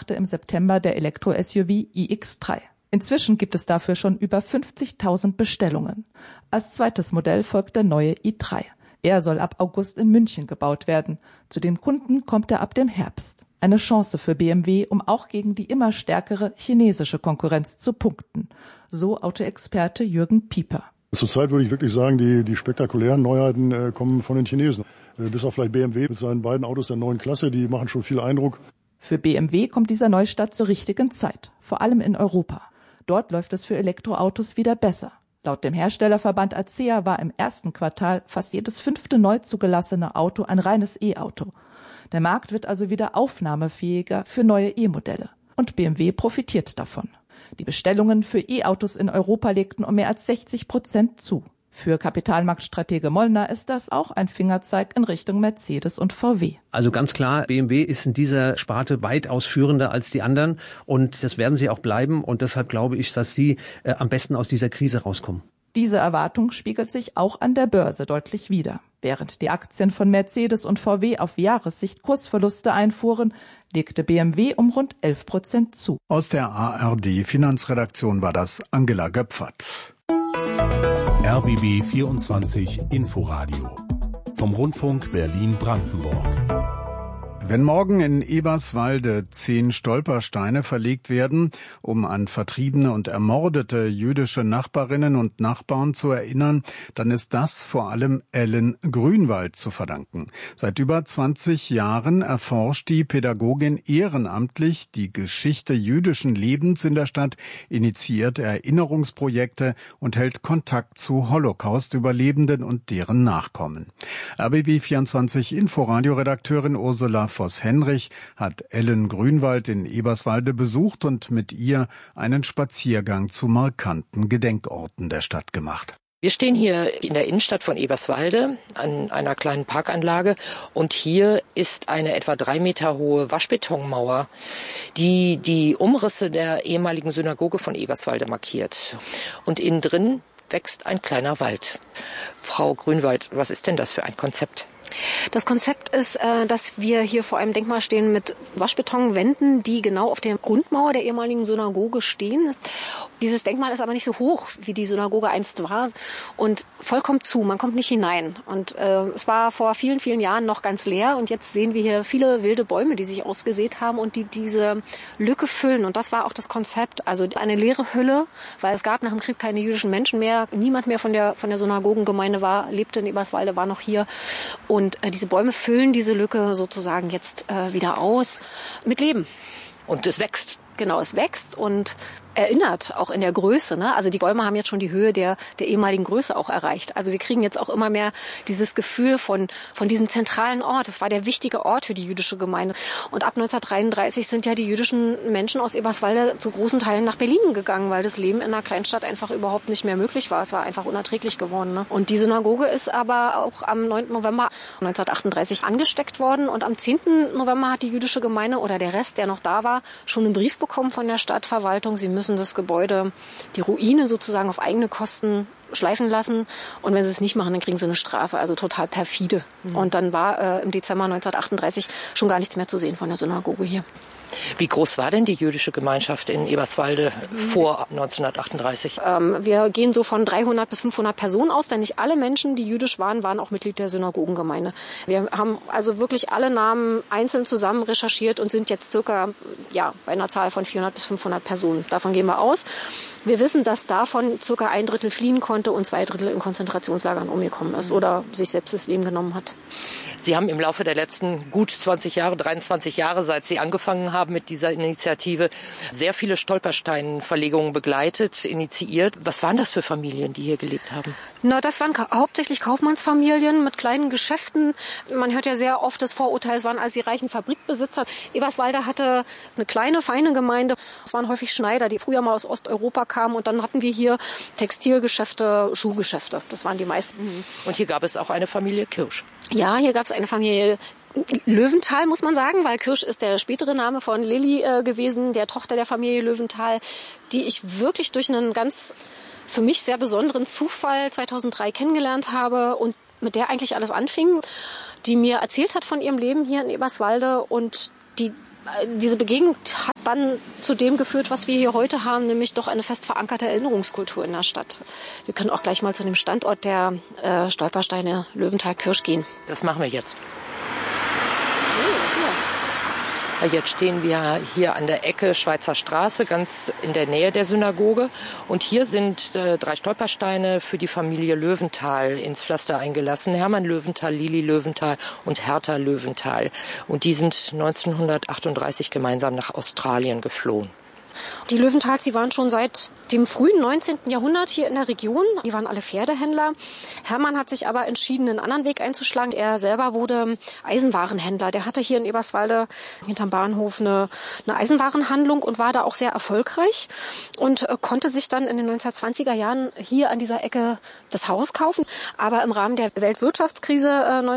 brachte im September der Elektro-SUV iX3. Inzwischen gibt es dafür schon über 50.000 Bestellungen. Als zweites Modell folgt der neue i3. Er soll ab August in München gebaut werden. Zu den Kunden kommt er ab dem Herbst. Eine Chance für BMW, um auch gegen die immer stärkere chinesische Konkurrenz zu punkten. So Autoexperte Jürgen Pieper. Zurzeit würde ich wirklich sagen, die spektakulären Neuheiten kommen von den Chinesen. Bis auf vielleicht BMW mit seinen beiden Autos der neuen Klasse, die machen schon viel Eindruck. Für BMW kommt dieser Neustart zur richtigen Zeit, vor allem in Europa. Dort läuft es für Elektroautos wieder besser. Laut dem Herstellerverband ACEA war im ersten Quartal fast jedes 5. neu zugelassene Auto ein reines E-Auto. Der Markt wird also wieder aufnahmefähiger für neue E-Modelle. Und BMW profitiert davon. Die Bestellungen für E-Autos in Europa legten um mehr als 60% zu. Für Kapitalmarktstratege Mollner ist das auch ein Fingerzeig in Richtung Mercedes und VW. Also ganz klar, BMW ist in dieser Sparte weitaus führender als die anderen und das werden sie auch bleiben und deshalb glaube ich, dass sie am besten aus dieser Krise rauskommen. Diese Erwartung spiegelt sich auch an der Börse deutlich wider. Während die Aktien von Mercedes und VW auf Jahressicht Kursverluste einfuhren, legte BMW um rund 11% zu. Aus der ARD Finanzredaktion war das Angela Göpfert. RBB 24 Inforadio vom Rundfunk Berlin-Brandenburg. Wenn morgen in Eberswalde 10 Stolpersteine verlegt werden, um an vertriebene und ermordete jüdische Nachbarinnen und Nachbarn zu erinnern, dann ist das vor allem Ellen Grünwald zu verdanken. Seit über 20 Jahren erforscht die Pädagogin ehrenamtlich die Geschichte jüdischen Lebens in der Stadt, initiiert Erinnerungsprojekte und hält Kontakt zu Holocaust-Überlebenden und deren Nachkommen. RBB 24 Inforadio-Redakteurin Ursula Voss-Henrich hat Ellen Grünwald in Eberswalde besucht und mit ihr einen Spaziergang zu markanten Gedenkorten der Stadt gemacht. Wir stehen hier in der Innenstadt von Eberswalde an einer kleinen Parkanlage und hier ist eine etwa 3 Meter hohe Waschbetonmauer, die die Umrisse der ehemaligen Synagoge von Eberswalde markiert. Und innen drin wächst ein kleiner Wald. Frau Grünwald, was ist denn das für ein Konzept? Das Konzept ist, dass wir hier vor einem Denkmal stehen mit Waschbetonwänden, die genau auf der Grundmauer der ehemaligen Synagoge stehen. Dieses Denkmal ist aber nicht so hoch, wie die Synagoge einst war und vollkommen zu, man kommt nicht hinein. Und es war vor vielen, vielen Jahren noch ganz leer und jetzt sehen wir hier viele wilde Bäume, die sich ausgesät haben und die diese Lücke füllen. Und das war auch das Konzept, also eine leere Hülle, weil es gab nach dem Krieg keine jüdischen Menschen mehr. Niemand mehr von der Synagogengemeinde lebte in Eberswalde, war noch hier. Und diese Bäume füllen diese Lücke sozusagen jetzt wieder aus mit Leben. Und es wächst. Genau, es wächst und erinnert, auch in der Größe. Ne? Also die Bäume haben jetzt schon die Höhe der ehemaligen Größe auch erreicht. Also wir kriegen jetzt auch immer mehr dieses Gefühl von diesem zentralen Ort. Das war der wichtige Ort für die jüdische Gemeinde. Und ab 1933 sind ja die jüdischen Menschen aus Eberswalde zu großen Teilen nach Berlin gegangen, weil das Leben in einer Kleinstadt einfach überhaupt nicht mehr möglich war. Es war einfach unerträglich geworden. Ne? Und die Synagoge ist aber auch am 9. November 1938 angesteckt worden. Und am 10. November hat die jüdische Gemeinde oder der Rest, der noch da war, schon einen Brief bekommen von der Stadtverwaltung. Sie müssen das Gebäude, die Ruine sozusagen auf eigene Kosten schleifen lassen. Und wenn sie es nicht machen, dann kriegen sie eine Strafe. Also total perfide. Und dann war im Dezember 1938 schon gar nichts mehr zu sehen von der Synagoge hier. Wie groß war denn die jüdische Gemeinschaft in Eberswalde vor 1938? Wir gehen so von 300 bis 500 Personen aus, denn nicht alle Menschen, die jüdisch waren auch Mitglied der Synagogengemeinde. Wir haben also wirklich alle Namen einzeln zusammen recherchiert und sind jetzt circa bei einer Zahl von 400 bis 500 Personen. Davon gehen wir aus. Wir wissen, dass davon circa 1/3 fliehen konnte und 2/3 in Konzentrationslagern umgekommen ist oder sich selbst das Leben genommen hat. Sie haben im Laufe der letzten gut 20 Jahre, 23 Jahre, seit Sie angefangen haben mit dieser Initiative, sehr viele Stolpersteinverlegungen begleitet, initiiert. Was waren das für Familien, die hier gelebt haben? Na, das waren hauptsächlich Kaufmannsfamilien mit kleinen Geschäften. Man hört ja sehr oft das Vorurteil, es waren also die reichen Fabrikbesitzer. Eberswalde hatte eine kleine, feine Gemeinde. Es waren häufig Schneider, die früher mal aus Osteuropa kamen. Und dann hatten wir hier Textilgeschäfte, Schuhgeschäfte. Das waren die meisten. Und hier gab es auch eine Familie Kirsch. Ja, hier gab es eine Familie Löwenthal, muss man sagen, weil Kirsch ist der spätere Name von Lilly gewesen, der Tochter der Familie Löwenthal, die ich wirklich durch einen ganz für mich sehr besonderen Zufall 2003 kennengelernt habe und mit der eigentlich alles anfing, die mir erzählt hat von ihrem Leben hier in Eberswalde und die diese Begegnung hat dann zu dem geführt, was wir hier heute haben, nämlich doch eine fest verankerte Erinnerungskultur in der Stadt. Wir können auch gleich mal zu dem Standort der Stolpersteine Löwenthal-Kirsch gehen. Das machen wir jetzt. Jetzt stehen wir hier an der Ecke Schweizer Straße, ganz in der Nähe der Synagoge. Und hier sind 3 Stolpersteine für die Familie Löwenthal ins Pflaster eingelassen. Hermann Löwenthal, Lili Löwenthal und Hertha Löwenthal. Und die sind 1938 gemeinsam nach Australien geflohen. Die Löwenthals, die waren schon seit dem frühen 19. Jahrhundert hier in der Region. Die waren alle Pferdehändler. Hermann hat sich aber entschieden, einen anderen Weg einzuschlagen. Er selber wurde Eisenwarenhändler. Der hatte hier in Eberswalde hinterm Bahnhof eine Eisenwarenhandlung und war da auch sehr erfolgreich und konnte sich dann in den 1920er Jahren hier an dieser Ecke das Haus kaufen. Aber im Rahmen der Weltwirtschaftskrise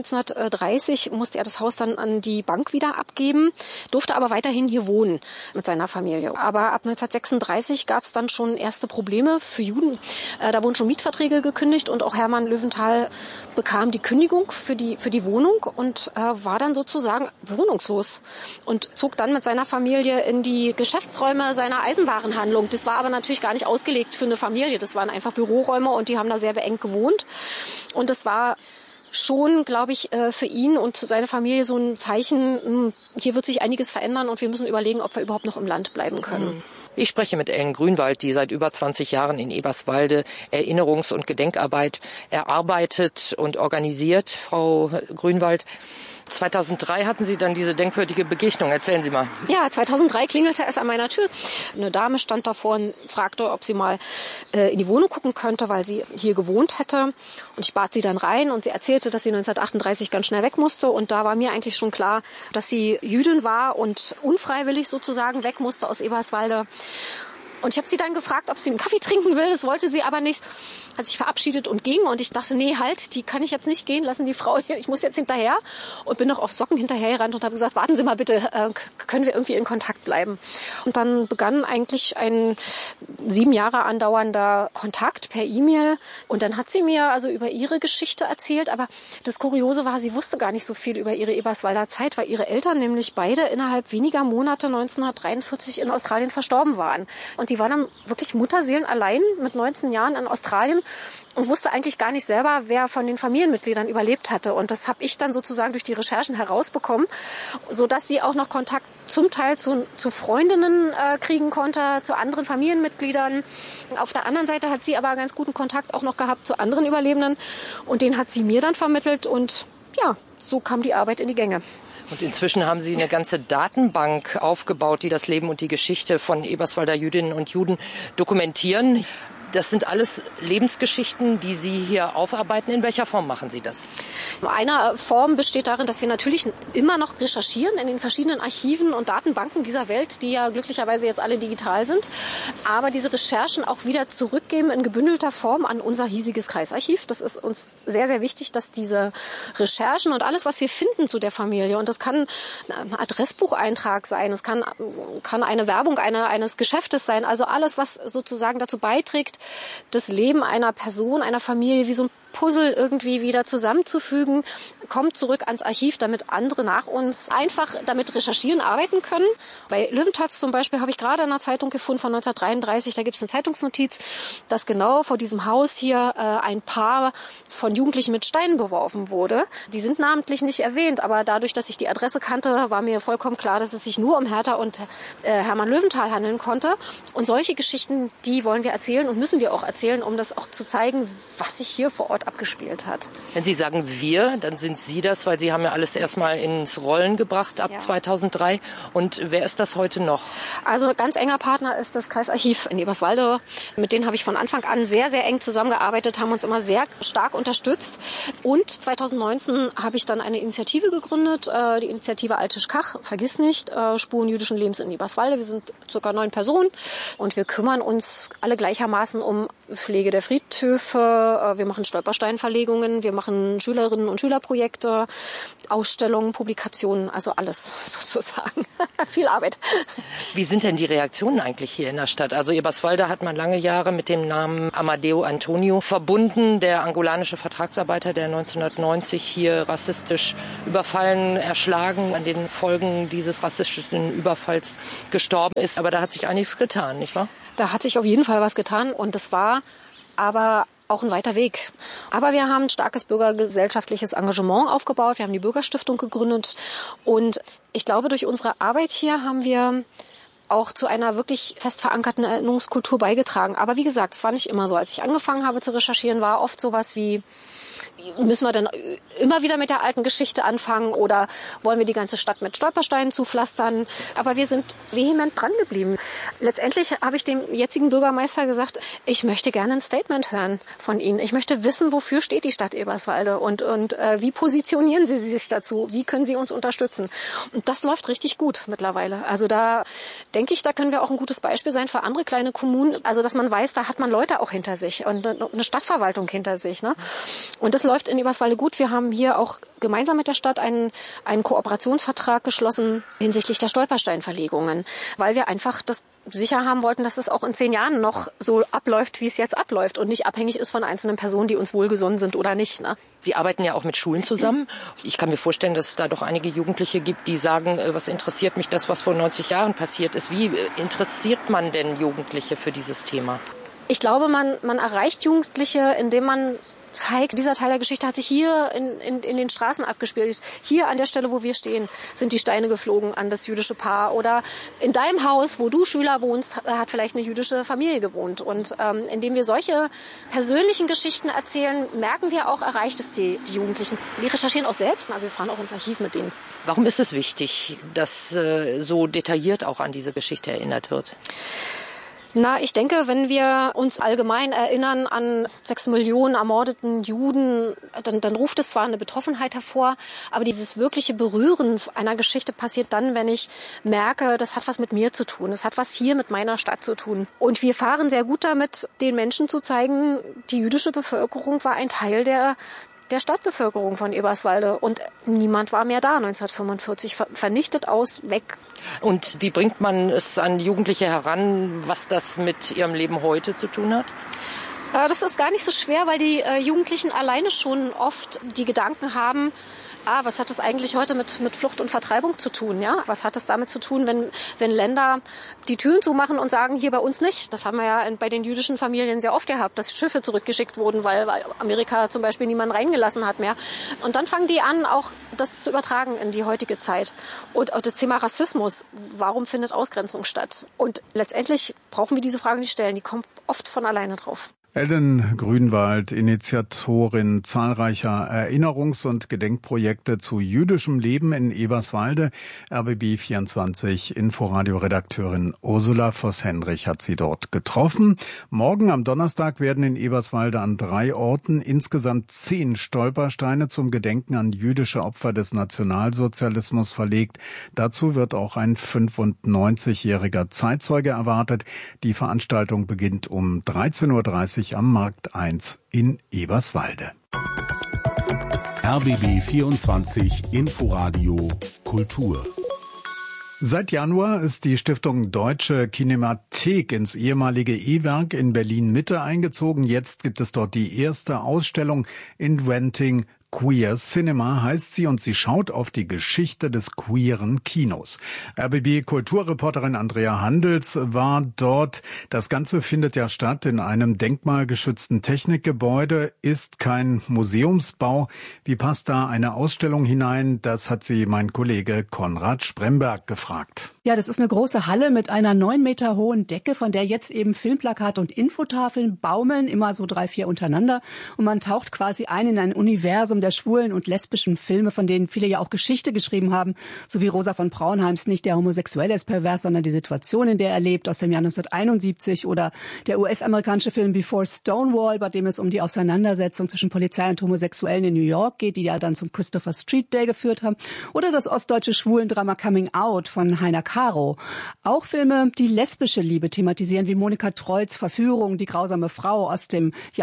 1930 musste er das Haus dann an die Bank wieder abgeben, durfte aber weiterhin hier wohnen mit seiner Familie. Aber ab 1936 gab es dann schon erste Probleme für Juden. Da wurden schon Mietverträge gekündigt und auch Hermann Löwenthal bekam die Kündigung für die Wohnung und war dann sozusagen wohnungslos und zog dann mit seiner Familie in die Geschäftsräume seiner Eisenwarenhandlung. Das war aber natürlich gar nicht ausgelegt für eine Familie. Das waren einfach Büroräume und die haben da sehr beengt gewohnt. Und das war schon, glaube ich, für ihn und seine Familie so ein Zeichen, hier wird sich einiges verändern und wir müssen überlegen, ob wir überhaupt noch im Land bleiben können. Ich spreche mit Ellen Grünwald, die seit über 20 Jahren in Eberswalde Erinnerungs- und Gedenkarbeit erarbeitet und organisiert. Frau Grünwald, 2003 hatten Sie dann diese denkwürdige Begegnung. Erzählen Sie mal. Ja, 2003 klingelte es an meiner Tür. Eine Dame stand davor und fragte, ob sie mal in die Wohnung gucken könnte, weil sie hier gewohnt hätte. Und ich bat sie dann rein und sie erzählte, dass sie 1938 ganz schnell weg musste. Und da war mir eigentlich schon klar, dass sie Jüdin war und unfreiwillig sozusagen weg musste aus Eberswalde. Und ich habe sie dann gefragt, ob sie einen Kaffee trinken will. Das wollte sie aber nicht. Hat sich verabschiedet und ging. Und ich dachte, nee, halt, die kann ich jetzt nicht gehen lassen, die Frau hier. Ich muss jetzt hinterher. Und bin noch auf Socken hinterhergerannt und habe gesagt, warten Sie mal bitte, können wir irgendwie in Kontakt bleiben? Und dann begann eigentlich ein 7 Jahre andauernder Kontakt per E-Mail. Und dann hat sie mir also über ihre Geschichte erzählt. Aber das Kuriose war, sie wusste gar nicht so viel über ihre Eberswalder Zeit, weil ihre Eltern nämlich beide innerhalb weniger Monate 1943 in Australien verstorben waren. Und die war dann wirklich mutterseelenallein mit 19 Jahren in Australien und wusste eigentlich gar nicht selber, wer von den Familienmitgliedern überlebt hatte. Und das habe ich dann sozusagen durch die Recherchen herausbekommen, sodass sie auch noch Kontakt zum Teil zu Freundinnen kriegen konnte, zu anderen Familienmitgliedern. Auf der anderen Seite hat sie aber ganz guten Kontakt auch noch gehabt zu anderen Überlebenden. Und den hat sie mir dann vermittelt. Und ja, so kam die Arbeit in die Gänge. Und inzwischen haben Sie eine ganze Datenbank aufgebaut, die das Leben und die Geschichte von Eberswalder Jüdinnen und Juden dokumentieren. Das sind alles Lebensgeschichten, die Sie hier aufarbeiten. In welcher Form machen Sie das? Eine Form besteht darin, dass wir natürlich immer noch recherchieren in den verschiedenen Archiven und Datenbanken dieser Welt, die ja glücklicherweise jetzt alle digital sind. Aber diese Recherchen auch wieder zurückgeben in gebündelter Form an unser hiesiges Kreisarchiv. Das ist uns sehr, sehr wichtig, dass diese Recherchen und alles, was wir finden zu der Familie, und das kann ein Adressbucheintrag sein, es kann eine Werbung eines Geschäftes sein, also alles, was sozusagen dazu beiträgt, das Leben einer Person, einer Familie wie so ein Puzzle irgendwie wieder zusammenzufügen, kommt zurück ans Archiv, damit andere nach uns einfach damit recherchieren, arbeiten können. Bei Löwenthals zum Beispiel habe ich gerade in einer Zeitung gefunden von 1933, da gibt es eine Zeitungsnotiz, dass genau vor diesem Haus hier ein Paar von Jugendlichen mit Steinen beworfen wurde. Die sind namentlich nicht erwähnt, aber dadurch, dass ich die Adresse kannte, war mir vollkommen klar, dass es sich nur um Hertha und Hermann Löwenthal handeln konnte. Und solche Geschichten, die wollen wir erzählen und müssen wir auch erzählen, um das auch zu zeigen, was sich hier vor Ort abgespielt hat. Wenn Sie sagen wir, dann sind Sie das, weil Sie haben ja alles erstmal ins Rollen gebracht ab 2003. Und wer ist das heute noch? Also ganz enger Partner ist das Kreisarchiv in Eberswalde. Mit denen habe ich von Anfang an sehr, sehr eng zusammengearbeitet, haben uns immer sehr stark unterstützt. Und 2019 habe ich dann eine Initiative gegründet, die Initiative Altisch-Kach, vergiss nicht, Spuren jüdischen Lebens in Eberswalde. Wir sind ca. 9 Personen und wir kümmern uns alle gleichermaßen um Pflege der Friedhöfe. Wir machen Stolpersteine Stolpersteinverlegungen, wir machen Schülerinnen- und Schülerprojekte, Ausstellungen, Publikationen, also alles sozusagen. Viel Arbeit. Wie sind denn die Reaktionen eigentlich hier in der Stadt? Also Eberswalde hat man lange Jahre mit dem Namen Amadeo Antonio verbunden, der angolanische Vertragsarbeiter, der 1990 hier rassistisch überfallen, erschlagen, an den Folgen dieses rassistischen Überfalls gestorben ist. Aber da hat sich einiges getan, nicht wahr? Da hat sich auf jeden Fall was getan und das war aber auch ein weiter Weg. Aber wir haben ein starkes bürgergesellschaftliches Engagement aufgebaut. Wir haben die Bürgerstiftung gegründet. Und ich glaube, durch unsere Arbeit hier haben wir auch zu einer wirklich fest verankerten Erinnerungskultur beigetragen. Aber wie gesagt, es war nicht immer so. Als ich angefangen habe zu recherchieren, war oft sowas wie, müssen wir dann immer wieder mit der alten Geschichte anfangen oder wollen wir die ganze Stadt mit Stolpersteinen zupflastern? Aber wir sind vehement dran geblieben. Letztendlich habe ich dem jetzigen Bürgermeister gesagt, ich möchte gerne ein Statement hören von Ihnen. Ich möchte wissen, wofür steht die Stadt Eberswalde und wie positionieren Sie sich dazu? Wie können Sie uns unterstützen? Und das läuft richtig gut mittlerweile. Also da denke ich, da können wir auch ein gutes Beispiel sein für andere kleine Kommunen. Also dass man weiß, da hat man Leute auch hinter sich und eine Stadtverwaltung hinter sich. Ne? Und das läuft in Eberswalde gut. Wir haben hier auch gemeinsam mit der Stadt einen Kooperationsvertrag geschlossen hinsichtlich der Stolpersteinverlegungen, weil wir einfach das sicher haben wollten, dass es auch in 10 Jahren noch so abläuft, wie es jetzt abläuft und nicht abhängig ist von einzelnen Personen, die uns wohlgesonnen sind oder nicht. Ne? Sie arbeiten ja auch mit Schulen zusammen. Ich kann mir vorstellen, dass es da doch einige Jugendliche gibt, die sagen, was interessiert mich das, was vor 90 Jahren passiert ist. Wie interessiert man denn Jugendliche für dieses Thema? Ich glaube, man erreicht Jugendliche, indem man zeigt, dieser Teil der Geschichte hat sich hier in den Straßen abgespielt. Hier an der Stelle, wo wir stehen, sind die Steine geflogen an das jüdische Paar. Oder in deinem Haus, wo du Schüler wohnst, hat vielleicht eine jüdische Familie gewohnt. Und indem wir solche persönlichen Geschichten erzählen, merken wir auch, erreicht es die Jugendlichen. Die recherchieren auch selbst, also wir fahren auch ins Archiv mit denen. Warum ist es wichtig, dass so detailliert auch an diese Geschichte erinnert wird? Na, ich denke, wenn wir uns allgemein erinnern an 6 Millionen ermordeten Juden, dann ruft es zwar eine Betroffenheit hervor, aber dieses wirkliche Berühren einer Geschichte passiert dann, wenn ich merke, das hat was mit mir zu tun, das hat was hier mit meiner Stadt zu tun. Und wir fahren sehr gut damit, den Menschen zu zeigen, die jüdische Bevölkerung war ein Teil der Stadtbevölkerung von Eberswalde und niemand war mehr da 1945, vernichtet aus, weg. Und wie bringt man es an Jugendliche heran, was das mit ihrem Leben heute zu tun hat? Das ist gar nicht so schwer, weil die Jugendlichen alleine schon oft die Gedanken haben, was hat das eigentlich heute mit Flucht und Vertreibung zu tun? Ja? Was hat es damit zu tun, wenn Länder die Türen zumachen und sagen, hier bei uns nicht? Das haben wir ja bei den jüdischen Familien sehr oft gehabt, dass Schiffe zurückgeschickt wurden, weil Amerika zum Beispiel niemanden reingelassen hat mehr. Und dann fangen die an, auch das zu übertragen in die heutige Zeit. Und auch das Thema Rassismus, warum findet Ausgrenzung statt? Und letztendlich brauchen wir diese Fragen nicht stellen, die kommen oft von alleine drauf. Ellen Grünwald, Initiatorin zahlreicher Erinnerungs- und Gedenkprojekte zu jüdischem Leben in Eberswalde. RBB24 Inforadio-Redakteurin Ursula Voss-Hendrich hat sie dort getroffen. Morgen am Donnerstag werden in Eberswalde an 3 Orten insgesamt 10 Stolpersteine zum Gedenken an jüdische Opfer des Nationalsozialismus verlegt. Dazu wird auch ein 95-jähriger Zeitzeuge erwartet. Die Veranstaltung beginnt um 13:30 Uhr am Markt 1 in Eberswalde. RBB 24 Inforadio Kultur. Seit Januar ist die Stiftung Deutsche Kinemathek ins ehemalige E-Werk in Berlin-Mitte eingezogen. Jetzt gibt es dort die erste Ausstellung Inventing Queer Cinema heißt sie und sie schaut auf die Geschichte des queeren Kinos. RBB-Kulturreporterin Andrea Handels war dort. Das Ganze findet ja statt in einem denkmalgeschützten Technikgebäude, ist kein Museumsbau. Wie passt da eine Ausstellung hinein? Das hat sie mein Kollege Konrad Spremberg gefragt. Ja, das ist eine große Halle mit einer 9 Meter hohen Decke, von der jetzt eben Filmplakate und Infotafeln baumeln, immer so 3, 4 untereinander. Und man taucht quasi ein in ein Universum der schwulen und lesbischen Filme, von denen viele ja auch Geschichte geschrieben haben, so wie Rosa von Braunheims Nicht der Homosexuelle ist pervers, sondern die Situation, in der er lebt, aus dem Jahr 1971, oder der US-amerikanische Film Before Stonewall, bei dem es um die Auseinandersetzung zwischen Polizei und Homosexuellen in New York geht, die ja dann zum Christopher Street Day geführt haben, oder das ostdeutsche Schwulendrama Coming Out von Heiner Kahn, Caro. Auch Filme, die lesbische Liebe thematisieren, wie Monika Treutz Verführung, die grausame Frau aus dem Jahr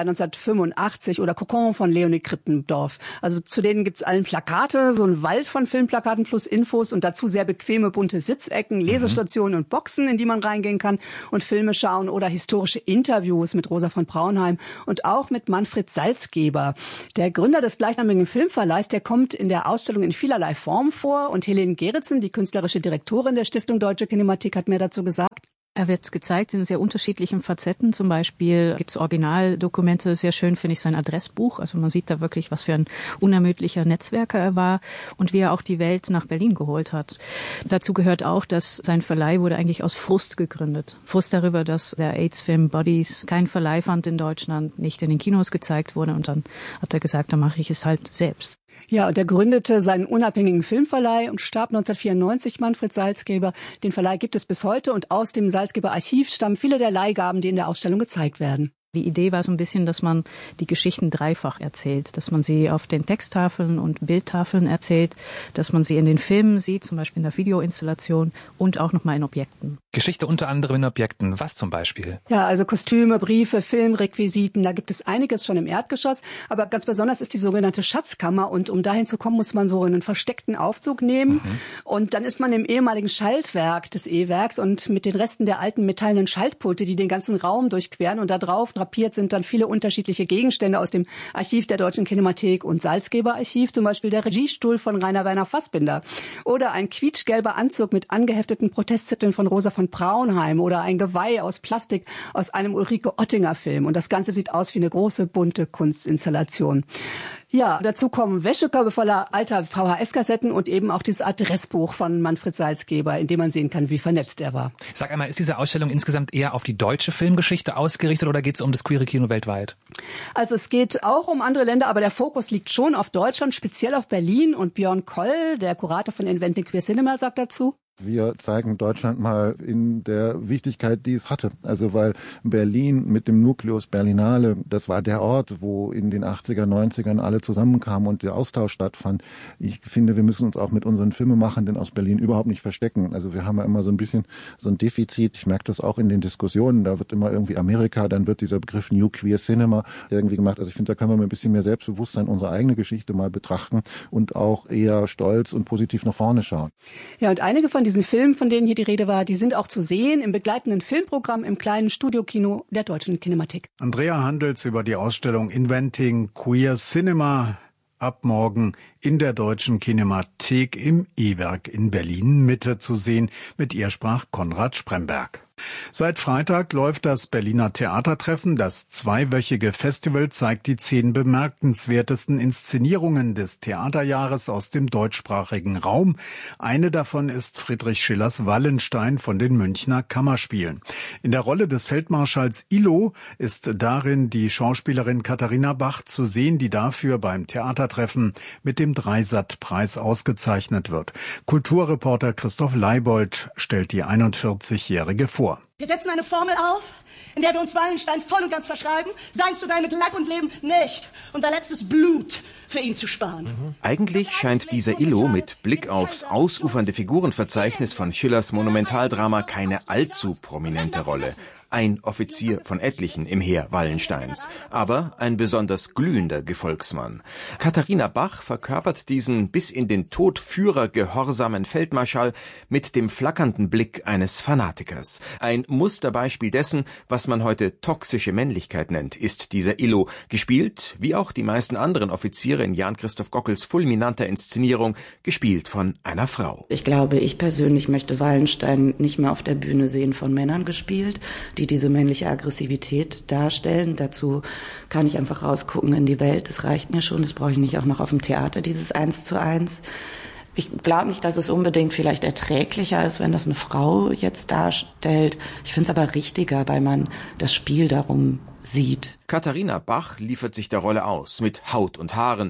1985 oder Kokon von Leonie Krippendorf. Also zu denen gibt's allen Plakate, so ein Wald von Filmplakaten plus Infos und dazu sehr bequeme bunte Sitzecken, Lesestationen und Boxen, in die man reingehen kann und Filme schauen oder historische Interviews mit Rosa von Braunheim und auch mit Manfred Salzgeber. Der Gründer des gleichnamigen Filmverleihs, der kommt in der Ausstellung in vielerlei Form vor und Helene Gerritsen, die künstlerische Direktorin der Stiftung Deutsche Kinematik, hat mehr dazu gesagt. Er wird gezeigt in sehr unterschiedlichen Facetten. Zum Beispiel gibt es Originaldokumente, sehr schön finde ich sein Adressbuch. Also man sieht da wirklich, was für ein unermüdlicher Netzwerker er war und wie er auch die Welt nach Berlin geholt hat. Dazu gehört auch, dass sein Verleih wurde eigentlich aus Frust gegründet. Frust darüber, dass der AIDS-Film Bodies keinen Verleih fand in Deutschland, nicht in den Kinos gezeigt wurde. Und dann hat er gesagt, dann mache ich es halt selbst. Ja, und er gründete seinen unabhängigen Filmverleih und starb 1994, Manfred Salzgeber. Den Verleih gibt es bis heute und aus dem Salzgeber Archiv stammen viele der Leihgaben, die in der Ausstellung gezeigt werden. Die Idee war so ein bisschen, dass man die Geschichten dreifach erzählt, dass man sie auf den Texttafeln und Bildtafeln erzählt, dass man sie in den Filmen sieht, zum Beispiel in der Videoinstallation und auch nochmal in Objekten. Geschichte unter anderem in Objekten. Was zum Beispiel? Ja, also Kostüme, Briefe, Filmrequisiten, da gibt es einiges schon im Erdgeschoss. Aber ganz besonders ist die sogenannte Schatzkammer. Und um dahin zu kommen, muss man so einen versteckten Aufzug nehmen. Und dann ist man im ehemaligen Schaltwerk des E-Werks und mit den Resten der alten metallenen Schaltpulte, die den ganzen Raum durchqueren. Und da drauf drapiert sind dann viele unterschiedliche Gegenstände aus dem Archiv der Deutschen Kinemathek und Salzgeber-Archiv. Zum Beispiel der Regiestuhl von Rainer Werner Fassbinder. Oder ein quietschgelber Anzug mit angehefteten Protestzetteln von Rosa von Braunheim oder ein Geweih aus Plastik aus einem Ulrike Oettinger Film. Und das Ganze sieht aus wie eine große, bunte Kunstinstallation. Ja, dazu kommen Wäschekörbe voller alter VHS-Kassetten und eben auch dieses Adressbuch von Manfred Salzgeber, in dem man sehen kann, wie vernetzt er war. Sag einmal, ist diese Ausstellung insgesamt eher auf die deutsche Filmgeschichte ausgerichtet oder geht es um das queere Kino weltweit? Also es geht auch um andere Länder, aber der Fokus liegt schon auf Deutschland, speziell auf Berlin. Und Björn Koll, der Kurator von Inventing Queer Cinema, sagt dazu: Wir zeigen Deutschland mal in der Wichtigkeit, die es hatte. Also weil Berlin mit dem Nucleus Berlinale, das war der Ort, wo in den 80er, 90ern alle zusammenkamen und der Austausch stattfand. Ich finde, wir müssen uns auch mit unseren Filmemachenden aus Berlin überhaupt nicht verstecken. Also wir haben ja immer so ein bisschen so ein Defizit. Ich merke das auch in den Diskussionen. Da wird immer irgendwie Amerika, dann wird dieser Begriff New Queer Cinema irgendwie gemacht. Also ich finde, da können wir mit ein bisschen mehr Selbstbewusstsein unsere eigene Geschichte mal betrachten und auch eher stolz und positiv nach vorne schauen. Ja, und einige von diesen Filmen, von denen hier die Rede war, die sind auch zu sehen im begleitenden Filmprogramm im kleinen Studiokino der Deutschen Kinemathek. Andrea Handels über die Ausstellung Inventing Queer Cinema ab morgen in der Deutschen Kinemathek im E-Werk in Berlin Mitte zu sehen. Mit ihr sprach Konrad Spremberg. Seit Freitag läuft das Berliner Theatertreffen. Das zweiwöchige Festival zeigt die 10 bemerkenswertesten Inszenierungen des Theaterjahres aus dem deutschsprachigen Raum. Eine davon ist Friedrich Schillers Wallenstein von den Münchner Kammerspielen. In der Rolle des Feldmarschalls Illo ist darin die Schauspielerin Katharina Bach zu sehen, die dafür beim Theatertreffen mit dem Dreisat-Preis ausgezeichnet wird. Kulturreporter Christoph Leibold stellt die 41-Jährige vor. Wir setzen eine Formel auf, in der wir uns Wallenstein voll und ganz verschreiben, sein zu sein mit Leib und Leben nicht, unser letztes Blut für ihn zu sparen. Eigentlich scheint dieser Illo mit Blick aufs ausufernde Figurenverzeichnis von Schillers Monumentaldrama keine allzu prominente Rolle. Ein Offizier von etlichen im Heer Wallensteins, aber ein besonders glühender Gefolgsmann. Katharina Bach verkörpert diesen bis in den Tod führergehorsamen Feldmarschall mit dem flackernden Blick eines Fanatikers. Ein Musterbeispiel dessen, was man heute toxische Männlichkeit nennt, ist dieser Illo, gespielt, wie auch die meisten anderen Offiziere in Jan-Christoph Gockels fulminanter Inszenierung, gespielt von einer Frau. Ich glaube, ich persönlich möchte Wallenstein nicht mehr auf der Bühne sehen von Männern gespielt, die diese männliche Aggressivität darstellen. Dazu kann ich einfach rausgucken in die Welt. Das reicht mir schon. Das brauche ich nicht auch noch auf dem Theater, dieses 1:1. Ich glaube nicht, dass es unbedingt vielleicht erträglicher ist, wenn das eine Frau jetzt darstellt. Ich finde es aber richtiger, weil man das Spiel darum sieht. Katharina Bach liefert sich der Rolle aus, mit Haut und Haaren.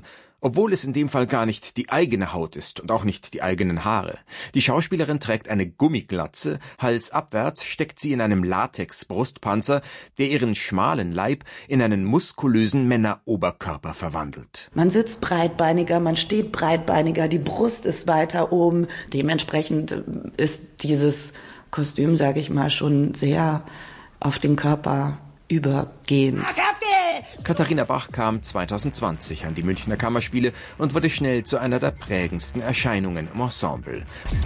obwohl es in dem Fall gar nicht die eigene Haut ist und auch nicht die eigenen Haare. Die Schauspielerin trägt eine Gummiglatze, halsabwärts steckt sie in einem Latex-Brustpanzer, der ihren schmalen Leib in einen muskulösen Männeroberkörper verwandelt. Man sitzt breitbeiniger, man steht breitbeiniger, die Brust ist weiter oben. Dementsprechend ist dieses Kostüm, sage ich mal, schon sehr auf den Körper übergehend. Katharina Bach kam 2020 an die Münchner Kammerspiele und wurde schnell zu einer der prägendsten Erscheinungen im Ensemble.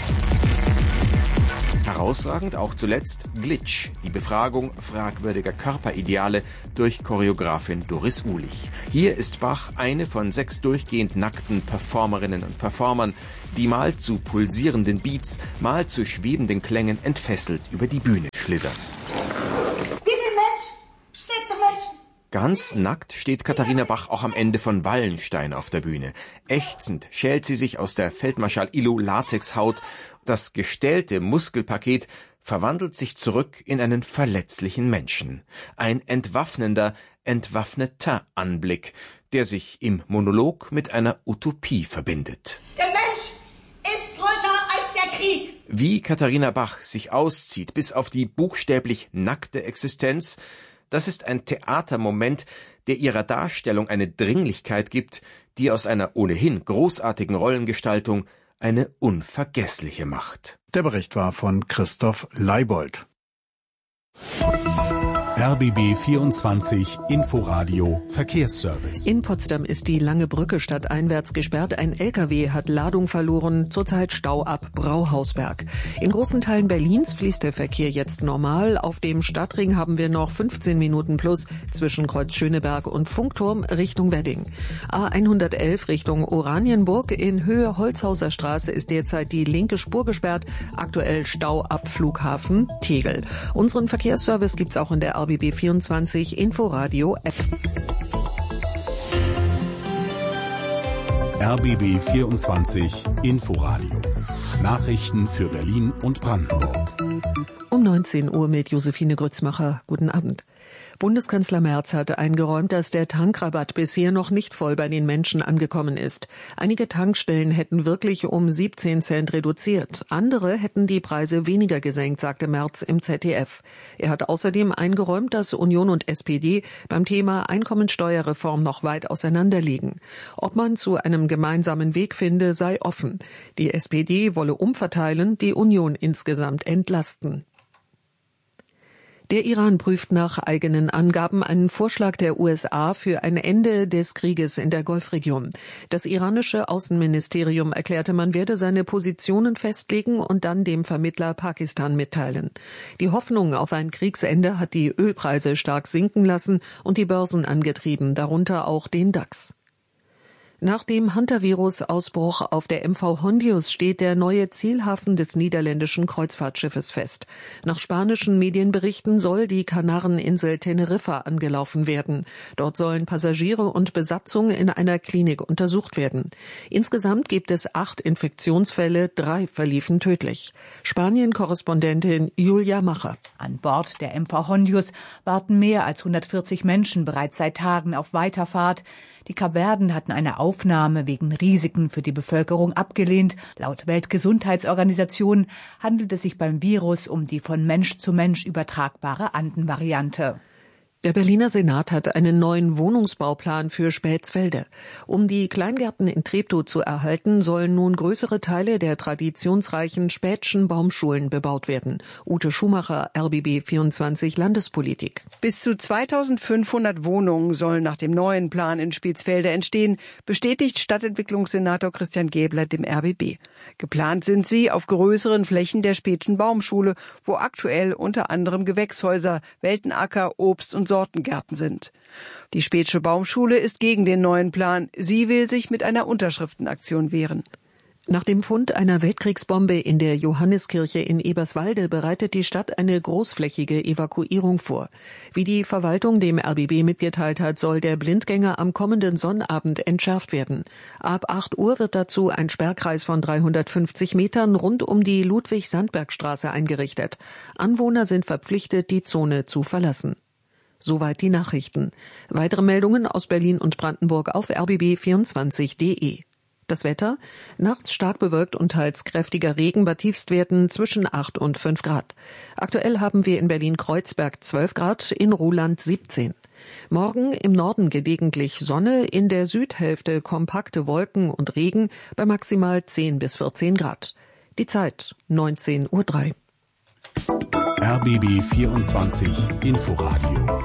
Herausragend auch zuletzt Glitch, die Befragung fragwürdiger Körperideale durch Choreografin Doris Uhlich. Hier ist Bach eine von 6 durchgehend nackten Performerinnen und Performern, die mal zu pulsierenden Beats, mal zu schwebenden Klängen entfesselt über die Bühne schlittern. Wie viel Mensch steht zum Menschen? Ganz nackt steht Katharina Bach auch am Ende von Wallenstein auf der Bühne. Ächzend schält sie sich aus der Feldmarschall-Illo-Latexhaut. Das gestählte Muskelpaket verwandelt sich zurück in einen verletzlichen Menschen. Ein entwaffnender, entwaffneter Anblick, der sich im Monolog mit einer Utopie verbindet. Der Mensch ist größer als der Krieg. Wie Katharina Bach sich auszieht bis auf die buchstäblich nackte Existenz, das ist ein Theatermoment, der ihrer Darstellung eine Dringlichkeit gibt, die aus einer ohnehin großartigen Rollengestaltung eine unvergessliche macht. Der Bericht war von Christoph Leibold. RBB 24 Inforadio Verkehrsservice. In Potsdam ist die Lange Brücke stadteinwärts gesperrt. Ein LKW hat Ladung verloren. Zurzeit Stau ab Brauhausberg. In großen Teilen Berlins fließt der Verkehr jetzt normal. Auf dem Stadtring haben wir noch 15 Minuten plus zwischen Kreuz Schöneberg und Funkturm Richtung Wedding. A111 Richtung Oranienburg. In Höhe Holzhauser Straße ist derzeit die linke Spur gesperrt. Aktuell Stau ab Flughafen Tegel. Unseren Verkehrsservice gibt's auch in der RBB 24 Inforadio App. RBB 24 Inforadio. Nachrichten für Berlin und Brandenburg. Um 19 Uhr mit Josephine Grützmacher. Guten Abend. Bundeskanzler Merz hatte eingeräumt, dass der Tankrabatt bisher noch nicht voll bei den Menschen angekommen ist. Einige Tankstellen hätten wirklich um 17 Cent reduziert. Andere hätten die Preise weniger gesenkt, sagte Merz im ZDF. Er hat außerdem eingeräumt, dass Union und SPD beim Thema Einkommensteuerreform noch weit auseinander liegen. Ob man zu einem gemeinsamen Weg finde, sei offen. Die SPD wolle umverteilen, die Union insgesamt entlasten. Der Iran prüft nach eigenen Angaben einen Vorschlag der USA für ein Ende des Krieges in der Golfregion. Das iranische Außenministerium erklärte, man werde seine Positionen festlegen und dann dem Vermittler Pakistan mitteilen. Die Hoffnung auf ein Kriegsende hat die Ölpreise stark sinken lassen und die Börsen angetrieben, darunter auch den DAX. Nach dem Hantavirus-Ausbruch auf der MV Hondius steht der neue Zielhafen des niederländischen Kreuzfahrtschiffes fest. Nach spanischen Medienberichten soll die Kanareninsel Teneriffa angelaufen werden. Dort sollen Passagiere und Besatzung in einer Klinik untersucht werden. Insgesamt gibt es 8 Infektionsfälle, 3 verliefen tödlich. Spanien-Korrespondentin Julia Macher. An Bord der MV Hondius warten mehr als 140 Menschen bereits seit Tagen auf Weiterfahrt. Die Kapverden hatten eine Aufnahme wegen Risiken für die Bevölkerung abgelehnt. Laut Weltgesundheitsorganisation handelt es sich beim Virus um die von Mensch zu Mensch übertragbare Andenvariante. Der Berliner Senat hat einen neuen Wohnungsbauplan für Spätsfelde. Um die Kleingärten in Treptow zu erhalten, sollen nun größere Teile der traditionsreichen Späthschen Baumschulen bebaut werden. Ute Schumacher, RBB 24 Landespolitik. Bis zu 2500 Wohnungen sollen nach dem neuen Plan in Spätsfelde entstehen, bestätigt Stadtentwicklungssenator Christian Gäbler dem RBB. Geplant sind sie auf größeren Flächen der Späthschen Baumschule, wo aktuell unter anderem Gewächshäuser, Weltenacker, Obst- und Sortengärten sind. Die Späthsche Baumschule ist gegen den neuen Plan. Sie will sich mit einer Unterschriftenaktion wehren. Nach dem Fund einer Weltkriegsbombe in der Johanniskirche in Eberswalde bereitet die Stadt eine großflächige Evakuierung vor. Wie die Verwaltung dem RBB mitgeteilt hat, soll der Blindgänger am kommenden Sonnabend entschärft werden. Ab 8 Uhr wird dazu ein Sperrkreis von 350 Metern rund um die Ludwig-Sandberg-Straße eingerichtet. Anwohner sind verpflichtet, die Zone zu verlassen. Soweit die Nachrichten. Weitere Meldungen aus Berlin und Brandenburg auf rbb24.de. Das Wetter: nachts stark bewölkt und teils kräftiger Regen bei Tiefstwerten zwischen 8 und 5 Grad. Aktuell haben wir in Berlin-Kreuzberg 12 Grad, in Ruhland 17. Morgen im Norden gelegentlich Sonne, in der Südhälfte kompakte Wolken und Regen bei maximal 10 bis 14 Grad. Die Zeit 19:03 Uhr. RBB 24 Inforadio.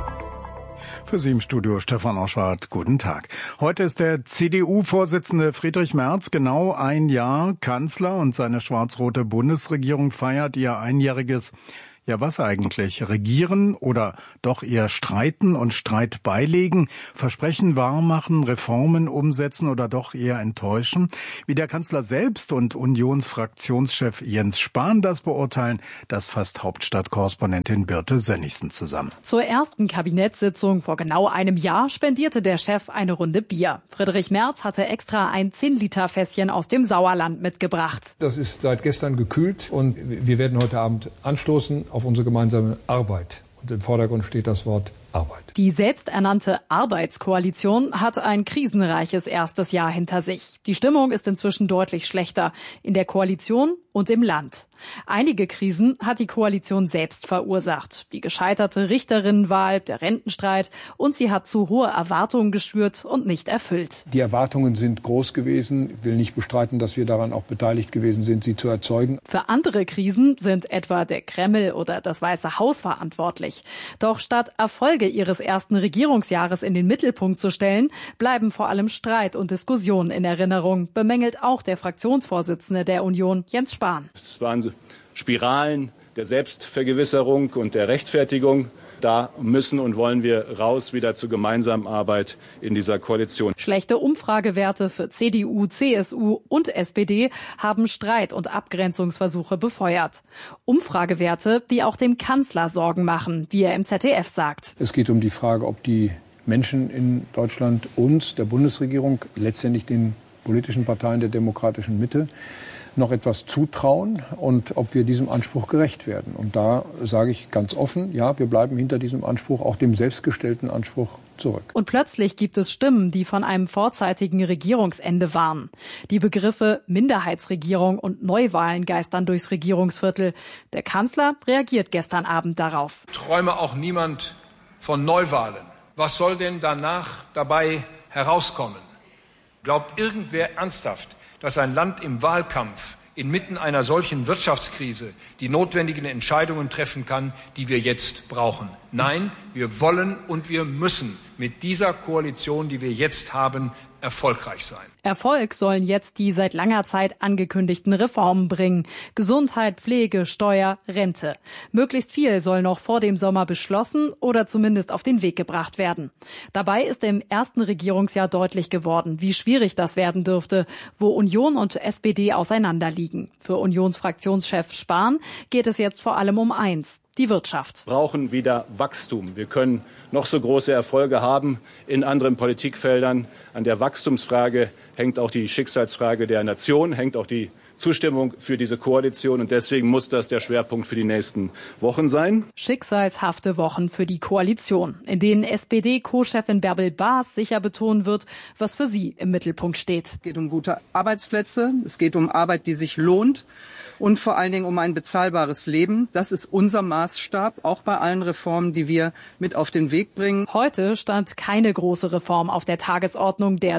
Für Sie im Studio Stefan Oschwart, guten Tag. Heute ist der CDU-Vorsitzende Friedrich Merz genau ein Jahr Kanzler und seine schwarz-rote Bundesregierung feiert ihr einjähriges, ja was eigentlich, regieren oder doch eher streiten und Streit beilegen, Versprechen wahrmachen, Reformen umsetzen oder doch eher enttäuschen? Wie der Kanzler selbst und Unionsfraktionschef Jens Spahn das beurteilen, das fasst Hauptstadtkorrespondentin Birte Sönnigsen zusammen. Zur ersten Kabinettssitzung vor genau einem Jahr spendierte der Chef eine Runde Bier. Friedrich Merz hatte extra ein 10-Liter-Fässchen aus dem Sauerland mitgebracht. Das ist seit gestern gekühlt und wir werden heute Abend anstoßen auf unsere gemeinsame Arbeit. Und im Vordergrund steht das Wort Arbeit. Die selbsternannte Arbeitskoalition hat ein krisenreiches erstes Jahr hinter sich. Die Stimmung ist inzwischen deutlich schlechter in der Koalition und im Land. Einige Krisen hat die Koalition selbst verursacht. Die gescheiterte Richterinnenwahl, der Rentenstreit, und sie hat zu hohe Erwartungen geschürt und nicht erfüllt. Die Erwartungen sind groß gewesen. Ich will nicht bestreiten, dass wir daran auch beteiligt gewesen sind, sie zu erzeugen. Für andere Krisen sind etwa der Kreml oder das Weiße Haus verantwortlich. Doch statt Erfolge ihres ersten Regierungsjahres in den Mittelpunkt zu stellen, bleiben vor allem Streit und Diskussionen in Erinnerung, bemängelt auch der Fraktionsvorsitzende der Union, Jens Spahn. Es waren Spiralen der Selbstvergewisserung und der Rechtfertigung. Da müssen und wollen wir raus wieder zur gemeinsamen Arbeit in dieser Koalition. Schlechte Umfragewerte für CDU, CSU und SPD haben Streit und Abgrenzungsversuche befeuert. Umfragewerte, die auch dem Kanzler Sorgen machen, wie er im ZDF sagt. Es geht um die Frage, ob die Menschen in Deutschland uns, der Bundesregierung, letztendlich den politischen Parteien der demokratischen Mitte, noch etwas zutrauen und ob wir diesem Anspruch gerecht werden. Und da sage ich ganz offen, ja, wir bleiben hinter diesem Anspruch, auch dem selbstgestellten Anspruch, zurück. Und plötzlich gibt es Stimmen, die von einem vorzeitigen Regierungsende warnen. Die Begriffe Minderheitsregierung und Neuwahlen geistern durchs Regierungsviertel. Der Kanzler reagiert gestern Abend darauf. Träume auch niemand von Neuwahlen. Was soll denn danach dabei herauskommen? Glaubt irgendwer ernsthaft, dass ein Land im Wahlkampf inmitten einer solchen Wirtschaftskrise die notwendigen Entscheidungen treffen kann, die wir jetzt brauchen? Nein, wir wollen und wir müssen mit dieser Koalition, die wir jetzt haben, erfolgreich sein. Erfolg sollen jetzt die seit langer Zeit angekündigten Reformen bringen. Gesundheit, Pflege, Steuer, Rente. Möglichst viel soll noch vor dem Sommer beschlossen oder zumindest auf den Weg gebracht werden. Dabei ist im ersten Regierungsjahr deutlich geworden, wie schwierig das werden dürfte, wo Union und SPD auseinanderliegen. Für Unionsfraktionschef Spahn geht es jetzt vor allem um eins: die Wirtschaft. Wir brauchen wieder Wachstum. Wir können noch so große Erfolge haben in anderen Politikfeldern. An der Wachstumsfrage hängt auch die Schicksalsfrage der Nation, hängt auch die Zustimmung für diese Koalition. Und deswegen muss das der Schwerpunkt für die nächsten Wochen sein. Schicksalshafte Wochen für die Koalition, in denen SPD-Co-Chefin Bärbel Baas sicher betonen wird, was für sie im Mittelpunkt steht. Es geht um gute Arbeitsplätze, es geht um Arbeit, die sich lohnt. Und vor allen Dingen um ein bezahlbares Leben. Das ist unser Maßstab, auch bei allen Reformen, die wir mit auf den Weg bringen. Heute stand keine große Reform auf der Tagesordnung der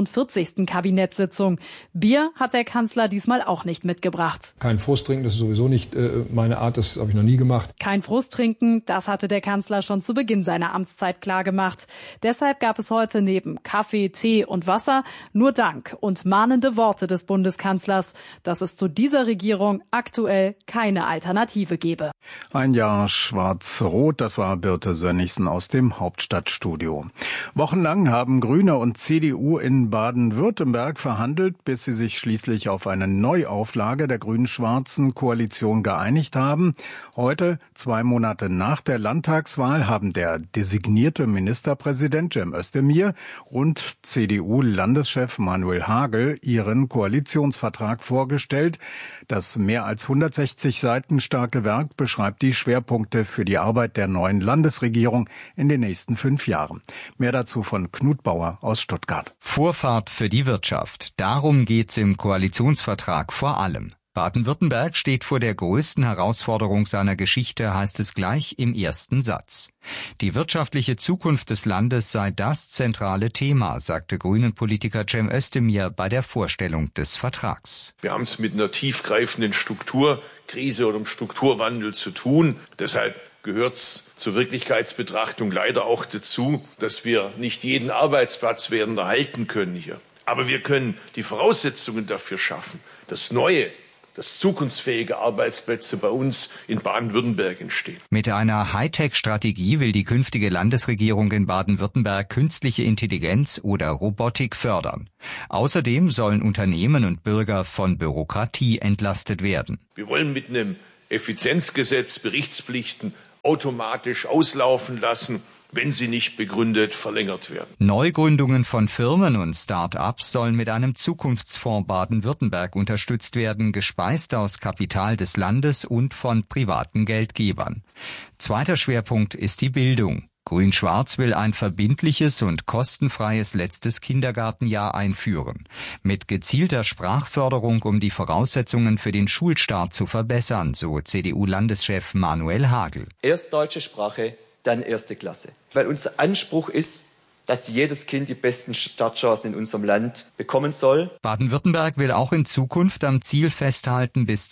43. Kabinettssitzung. Bier hat der Kanzler diesmal auch nicht mitgebracht. Kein Frust trinken, das ist sowieso nicht meine Art, das habe ich noch nie gemacht. Kein Frust trinken, das hatte der Kanzler schon zu Beginn seiner Amtszeit klargemacht. Deshalb gab es heute neben Kaffee, Tee und Wasser nur Dank und mahnende Worte des Bundeskanzlers, dass es zu dieser Regierung aktuell keine Alternative gebe. Ein Jahr schwarz-rot, das war Birte Sönnigsen aus dem Hauptstadtstudio. Wochenlang haben Grüne und CDU in Baden-Württemberg verhandelt, bis sie sich schließlich auf eine Neuauflage der grün-schwarzen Koalition geeinigt haben. Heute, 2 Monate nach der Landtagswahl, haben der designierte Ministerpräsident Cem Özdemir und CDU-Landeschef Manuel Hagel ihren Koalitionsvertrag vorgestellt. Das mehr als 160 Seiten starke Werk beschreibt beschreibt die Schwerpunkte für die Arbeit der neuen Landesregierung in den nächsten 5 Jahren. Mehr dazu von Knut Bauer aus Stuttgart. Vorfahrt für die Wirtschaft. Darum geht's im Koalitionsvertrag vor allem. Baden-Württemberg steht vor der größten Herausforderung seiner Geschichte, heißt es gleich im ersten Satz. Die wirtschaftliche Zukunft des Landes sei das zentrale Thema, sagte Grünen-Politiker Cem Özdemir bei der Vorstellung des Vertrags. Wir haben es mit einer tiefgreifenden Strukturkrise oder einem Strukturwandel zu tun. Deshalb gehört es zur Wirklichkeitsbetrachtung leider auch dazu, dass wir nicht jeden Arbeitsplatz werden erhalten können hier. Aber wir können die Voraussetzungen dafür schaffen, dass zukunftsfähige Arbeitsplätze bei uns in Baden-Württemberg entstehen. Mit einer Hightech-Strategie will die künftige Landesregierung in Baden-Württemberg künstliche Intelligenz oder Robotik fördern. Außerdem sollen Unternehmen und Bürger von Bürokratie entlastet werden. Wir wollen mit einem Effizienzgesetz Berichtspflichten automatisch auslaufen lassen, wenn sie nicht begründet verlängert werden. Neugründungen von Firmen und Start-ups sollen mit einem Zukunftsfonds Baden-Württemberg unterstützt werden, gespeist aus Kapital des Landes und von privaten Geldgebern. Zweiter Schwerpunkt ist die Bildung. Grün-Schwarz will ein verbindliches und kostenfreies letztes Kindergartenjahr einführen. Mit gezielter Sprachförderung, um die Voraussetzungen für den Schulstart zu verbessern, so CDU-Landeschef Manuel Hagel. Erst deutsche Sprache, dann erste Klasse. Weil unser Anspruch ist, dass jedes Kind die besten Startchancen in unserem Land bekommen soll. Baden-Württemberg will auch in Zukunft am Ziel festhalten, bis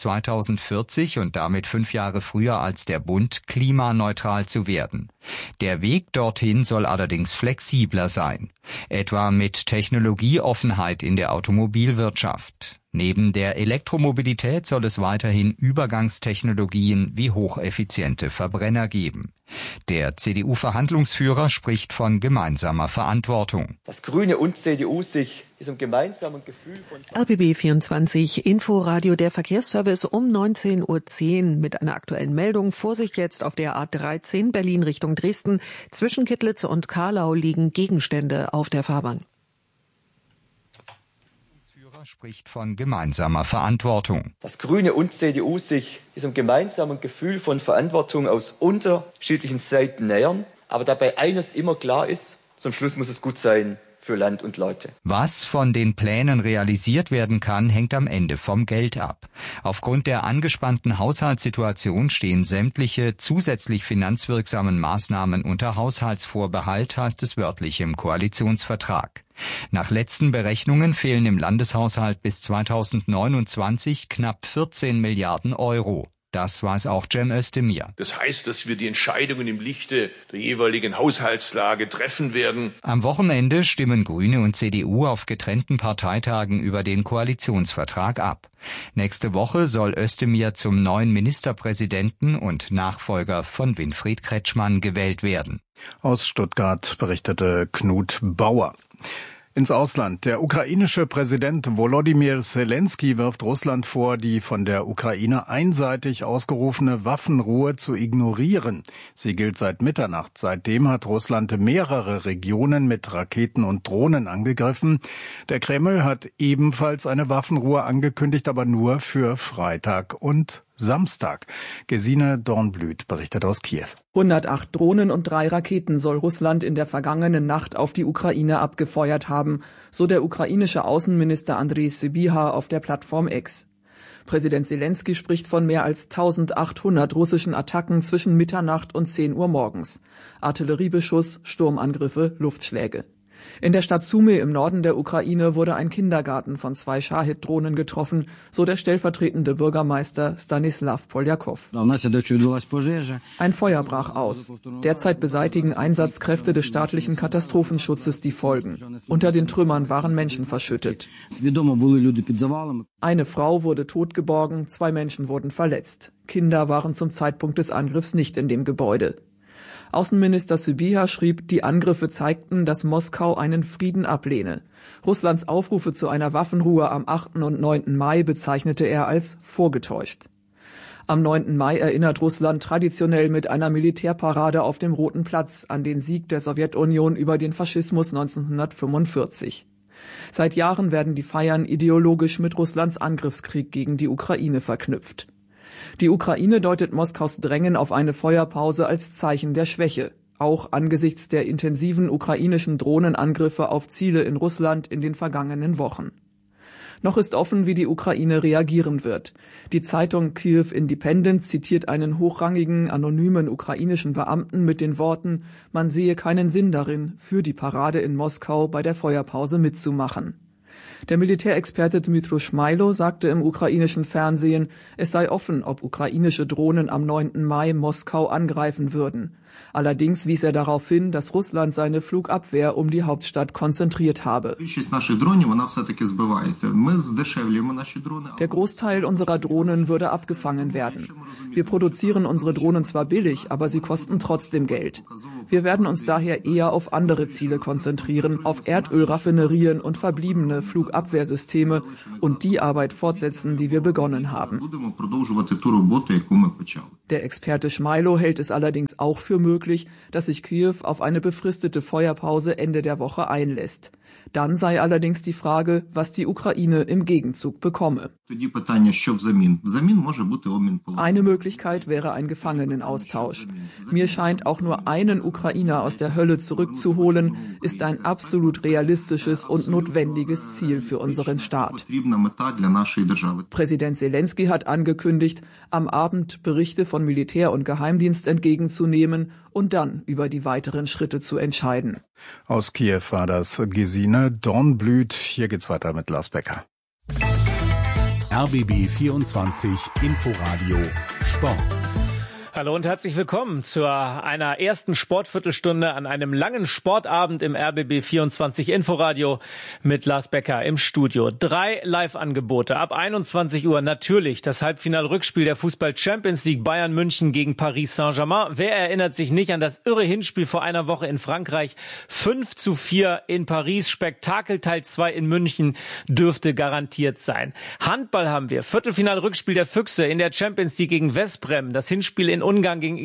2040 und damit 5 Jahre früher als der Bund klimaneutral zu werden. Der Weg dorthin soll allerdings flexibler sein, etwa mit Technologieoffenheit in der Automobilwirtschaft. Neben der Elektromobilität soll es weiterhin Übergangstechnologien wie hocheffiziente Verbrenner geben. Der CDU-Verhandlungsführer spricht von gemeinsamer Verantwortung. Dass Grüne und CDU sich diesem gemeinsamen Gefühl von RBB 24 Inforadio, der Verkehrsservice um 19:10 Uhr mit einer aktuellen Meldung. Vorsicht jetzt auf der A13 Berlin Richtung Dresden. Zwischen Kittlitz und Karlau liegen Gegenstände auf der Fahrbahn. Spricht von gemeinsamer Verantwortung. Dass Grüne und CDU sich diesem gemeinsamen Gefühl von Verantwortung aus unterschiedlichen Seiten nähern, aber dabei eines immer klar ist: Zum Schluss muss es gut sein für Land und Leute. Was von den Plänen realisiert werden kann, hängt am Ende vom Geld ab. Aufgrund der angespannten Haushaltssituation stehen sämtliche zusätzlich finanzwirksamen Maßnahmen unter Haushaltsvorbehalt, heißt es wörtlich im Koalitionsvertrag. Nach letzten Berechnungen fehlen im Landeshaushalt bis 2029 knapp 14 Milliarden Euro. Das weiß auch Cem Özdemir. Das heißt, dass wir die Entscheidungen im Lichte der jeweiligen Haushaltslage treffen werden. Am Wochenende stimmen Grüne und CDU auf getrennten Parteitagen über den Koalitionsvertrag ab. Nächste Woche soll Özdemir zum neuen Ministerpräsidenten und Nachfolger von Winfried Kretschmann gewählt werden. Aus Stuttgart berichtete Knut Bauer. Ins Ausland. Der ukrainische Präsident Volodymyr Zelensky wirft Russland vor, die von der Ukraine einseitig ausgerufene Waffenruhe zu ignorieren. Sie gilt seit Mitternacht. Seitdem hat Russland mehrere Regionen mit Raketen und Drohnen angegriffen. Der Kreml hat ebenfalls eine Waffenruhe angekündigt, aber nur für Freitag und Samstag. Gesine Dornblüt berichtet aus Kiew. 108 Drohnen und 3 Raketen soll Russland in der vergangenen Nacht auf die Ukraine abgefeuert haben, so der ukrainische Außenminister Andrei Sybiha auf der Plattform X. Präsident Zelensky spricht von mehr als 1800 russischen Attacken zwischen Mitternacht und 10 Uhr morgens. Artilleriebeschuss, Sturmangriffe, Luftschläge. In der Stadt Sumy im Norden der Ukraine wurde ein Kindergarten von 2 Schahid-Drohnen getroffen, so der stellvertretende Bürgermeister Stanislav Poljakow. Ein Feuer brach aus. Derzeit beseitigen Einsatzkräfte des staatlichen Katastrophenschutzes die Folgen. Unter den Trümmern waren Menschen verschüttet. Eine Frau wurde totgeborgen, 2 Menschen wurden verletzt. Kinder waren zum Zeitpunkt des Angriffs nicht in dem Gebäude. Außenminister Sybiha schrieb, die Angriffe zeigten, dass Moskau einen Frieden ablehne. Russlands Aufrufe zu einer Waffenruhe am 8. und 9. Mai bezeichnete er als vorgetäuscht. Am 9. Mai erinnert Russland traditionell mit einer Militärparade auf dem Roten Platz an den Sieg der Sowjetunion über den Faschismus 1945. Seit Jahren werden die Feiern ideologisch mit Russlands Angriffskrieg gegen die Ukraine verknüpft. Die Ukraine deutet Moskaus Drängen auf eine Feuerpause als Zeichen der Schwäche, auch angesichts der intensiven ukrainischen Drohnenangriffe auf Ziele in Russland in den vergangenen Wochen. Noch ist offen, wie die Ukraine reagieren wird. Die Zeitung Kyiv Independent zitiert einen hochrangigen, anonymen ukrainischen Beamten mit den Worten, man sehe keinen Sinn darin, für die Parade in Moskau bei der Feuerpause mitzumachen. Der Militärexperte Dmytro Schmailo sagte im ukrainischen Fernsehen, es sei offen, ob ukrainische Drohnen am 9. Mai Moskau angreifen würden. Allerdings wies er darauf hin, dass Russland seine Flugabwehr um die Hauptstadt konzentriert habe. Der Großteil unserer Drohnen würde abgefangen werden. Wir produzieren unsere Drohnen zwar billig, aber sie kosten trotzdem Geld. Wir werden uns daher eher auf andere Ziele konzentrieren, auf Erdölraffinerien und verbliebene Flugabwehrsysteme und die Arbeit fortsetzen, die wir begonnen haben. Der Experte Schmailo hält es allerdings auch für möglich, dass sich Kyiw auf eine befristete Feuerpause Ende der Woche einlässt. Dann sei allerdings die Frage, was die Ukraine im Gegenzug bekomme. Eine Möglichkeit wäre ein Gefangenenaustausch. Mir scheint, auch nur einen Ukrainer aus der Hölle zurückzuholen, ist ein absolut realistisches und notwendiges Ziel für unseren Staat. Präsident Selenskyj hat angekündigt, am Abend Berichte von Militär und Geheimdienst entgegenzunehmen und dann über die weiteren Schritte zu entscheiden. Aus Kiew war das Gesine Dornblüt. Hier geht's weiter mit Lars Becker. RBB 24 Inforadio Sport. Hallo und herzlich willkommen zu einer ersten Sportviertelstunde an einem langen Sportabend im RBB 24 Inforadio mit Lars Becker im Studio. 3 Live-Angebote ab 21 Uhr. Natürlich das Halbfinal-Rückspiel der Fußball-Champions League Bayern München gegen Paris Saint-Germain. Wer erinnert sich nicht an das irre Hinspiel vor einer Woche in Frankreich? 5:4 in Paris. Spektakel Teil 2 in München dürfte garantiert sein. Handball haben wir. Viertelfinal-Rückspiel der Füchse in der Champions League gegen Westbrem. Das Hinspiel in Ungarn gegen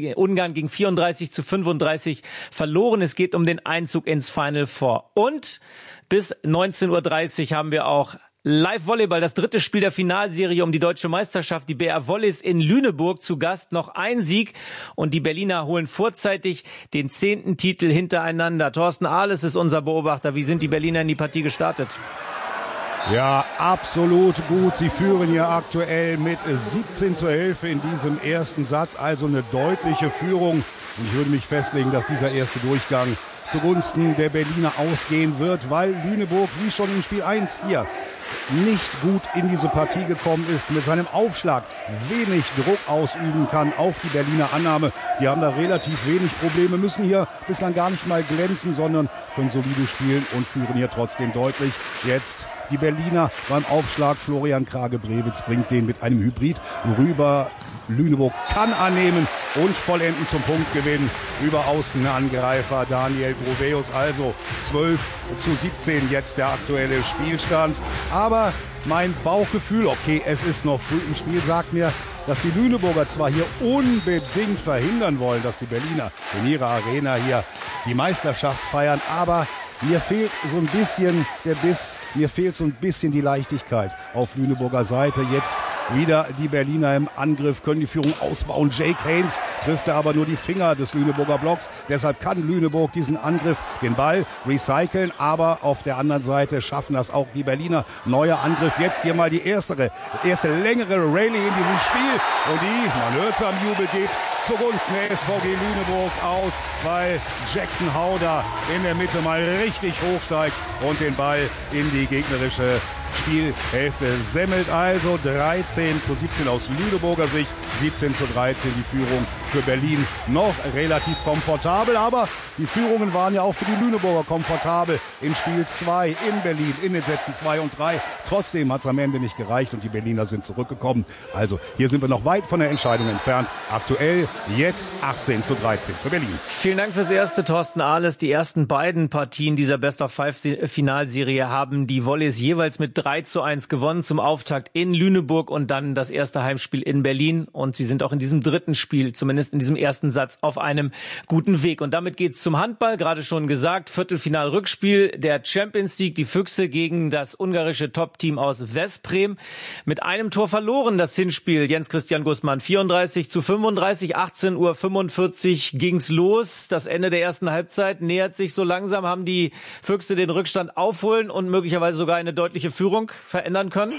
34:35 verloren. Es geht um den Einzug ins Final Four. Und bis 19:30 haben wir auch Live-Volleyball, das 3. Spiel der Finalserie um die deutsche Meisterschaft. Die BR Volleys in Lüneburg zu Gast. Noch ein Sieg und die Berliner holen vorzeitig den 10. Titel hintereinander. Thorsten Ahles ist unser Beobachter. Wie sind die Berliner in die Partie gestartet? Ja, absolut gut. Sie führen ja aktuell mit 17:11 in diesem ersten Satz, also eine deutliche Führung. Und ich würde mich festlegen, dass dieser erste Durchgang zugunsten der Berliner ausgehen wird, weil Lüneburg, wie schon im Spiel 1 hier, nicht gut in diese Partie gekommen ist, mit seinem Aufschlag wenig Druck ausüben kann auf die Berliner Annahme. Die haben da relativ wenig Probleme, müssen hier bislang gar nicht mal glänzen, sondern können solide spielen und führen hier trotzdem deutlich. Jetzt die Berliner beim Aufschlag. Florian Krage-Brewitz bringt den mit einem Hybrid rüber. Lüneburg kann annehmen und vollenden zum Punktgewinn über Außenangreifer Daniel Groveus. Also 12:17 jetzt der aktuelle Spielstand. Aber mein Bauchgefühl, okay, es ist noch früh im Spiel, sagt mir, dass die Lüneburger zwar hier unbedingt verhindern wollen, dass die Berliner in ihrer Arena hier die Meisterschaft feiern, aber mir fehlt so ein bisschen der Biss, mir fehlt so ein bisschen die Leichtigkeit auf Lüneburger Seite. Jetzt wieder die Berliner im Angriff, können die Führung ausbauen. Jake Haynes trifft aber nur die Finger des Lüneburger Blocks. Deshalb kann Lüneburg diesen Angriff, den Ball recyceln. Aber auf der anderen Seite schaffen das auch die Berliner. Neuer Angriff. Jetzt hier mal die erste längere Rallye in diesem Spiel. Und die, man hört es am Jubel, geht zugunsten der SVG Lüneburg aus, weil Jackson Hauder in der Mitte mal richtig hochsteigt und den Ball in die gegnerische Spielhälfte semmelt. Also 13:17 aus Lüneburger Sicht, 17:13 die Führung für Berlin. Noch relativ komfortabel, aber die Führungen waren ja auch für die Lüneburger komfortabel in Spiel 2 in Berlin, in den Sätzen 2 und 3. Trotzdem hat es am Ende nicht gereicht und die Berliner sind zurückgekommen. Also hier sind wir noch weit von der Entscheidung entfernt. Aktuell jetzt 18:13 für Berlin. Vielen Dank fürs Erste, Thorsten Ahles. Die ersten beiden Partien dieser Best-of-5-Finalserie haben die Volleys jeweils mit 3:1 gewonnen zum Auftakt in Lüneburg und dann das erste Heimspiel in Berlin. Und sie sind auch in diesem dritten Spiel, zumindest in diesem ersten Satz, auf einem guten Weg. Und damit geht's zum Handball, gerade schon gesagt, Viertelfinal-Rückspiel der Champions League. Die Füchse gegen das ungarische Top-Team aus Veszprém. Mit einem Tor verloren das Hinspiel. Jens Christian Gußmann, 34:35, 18:45 Uhr ging's los. Das Ende der ersten Halbzeit nähert sich so langsam. Haben die Füchse den Rückstand aufholen und möglicherweise sogar eine deutliche Führung verändern können?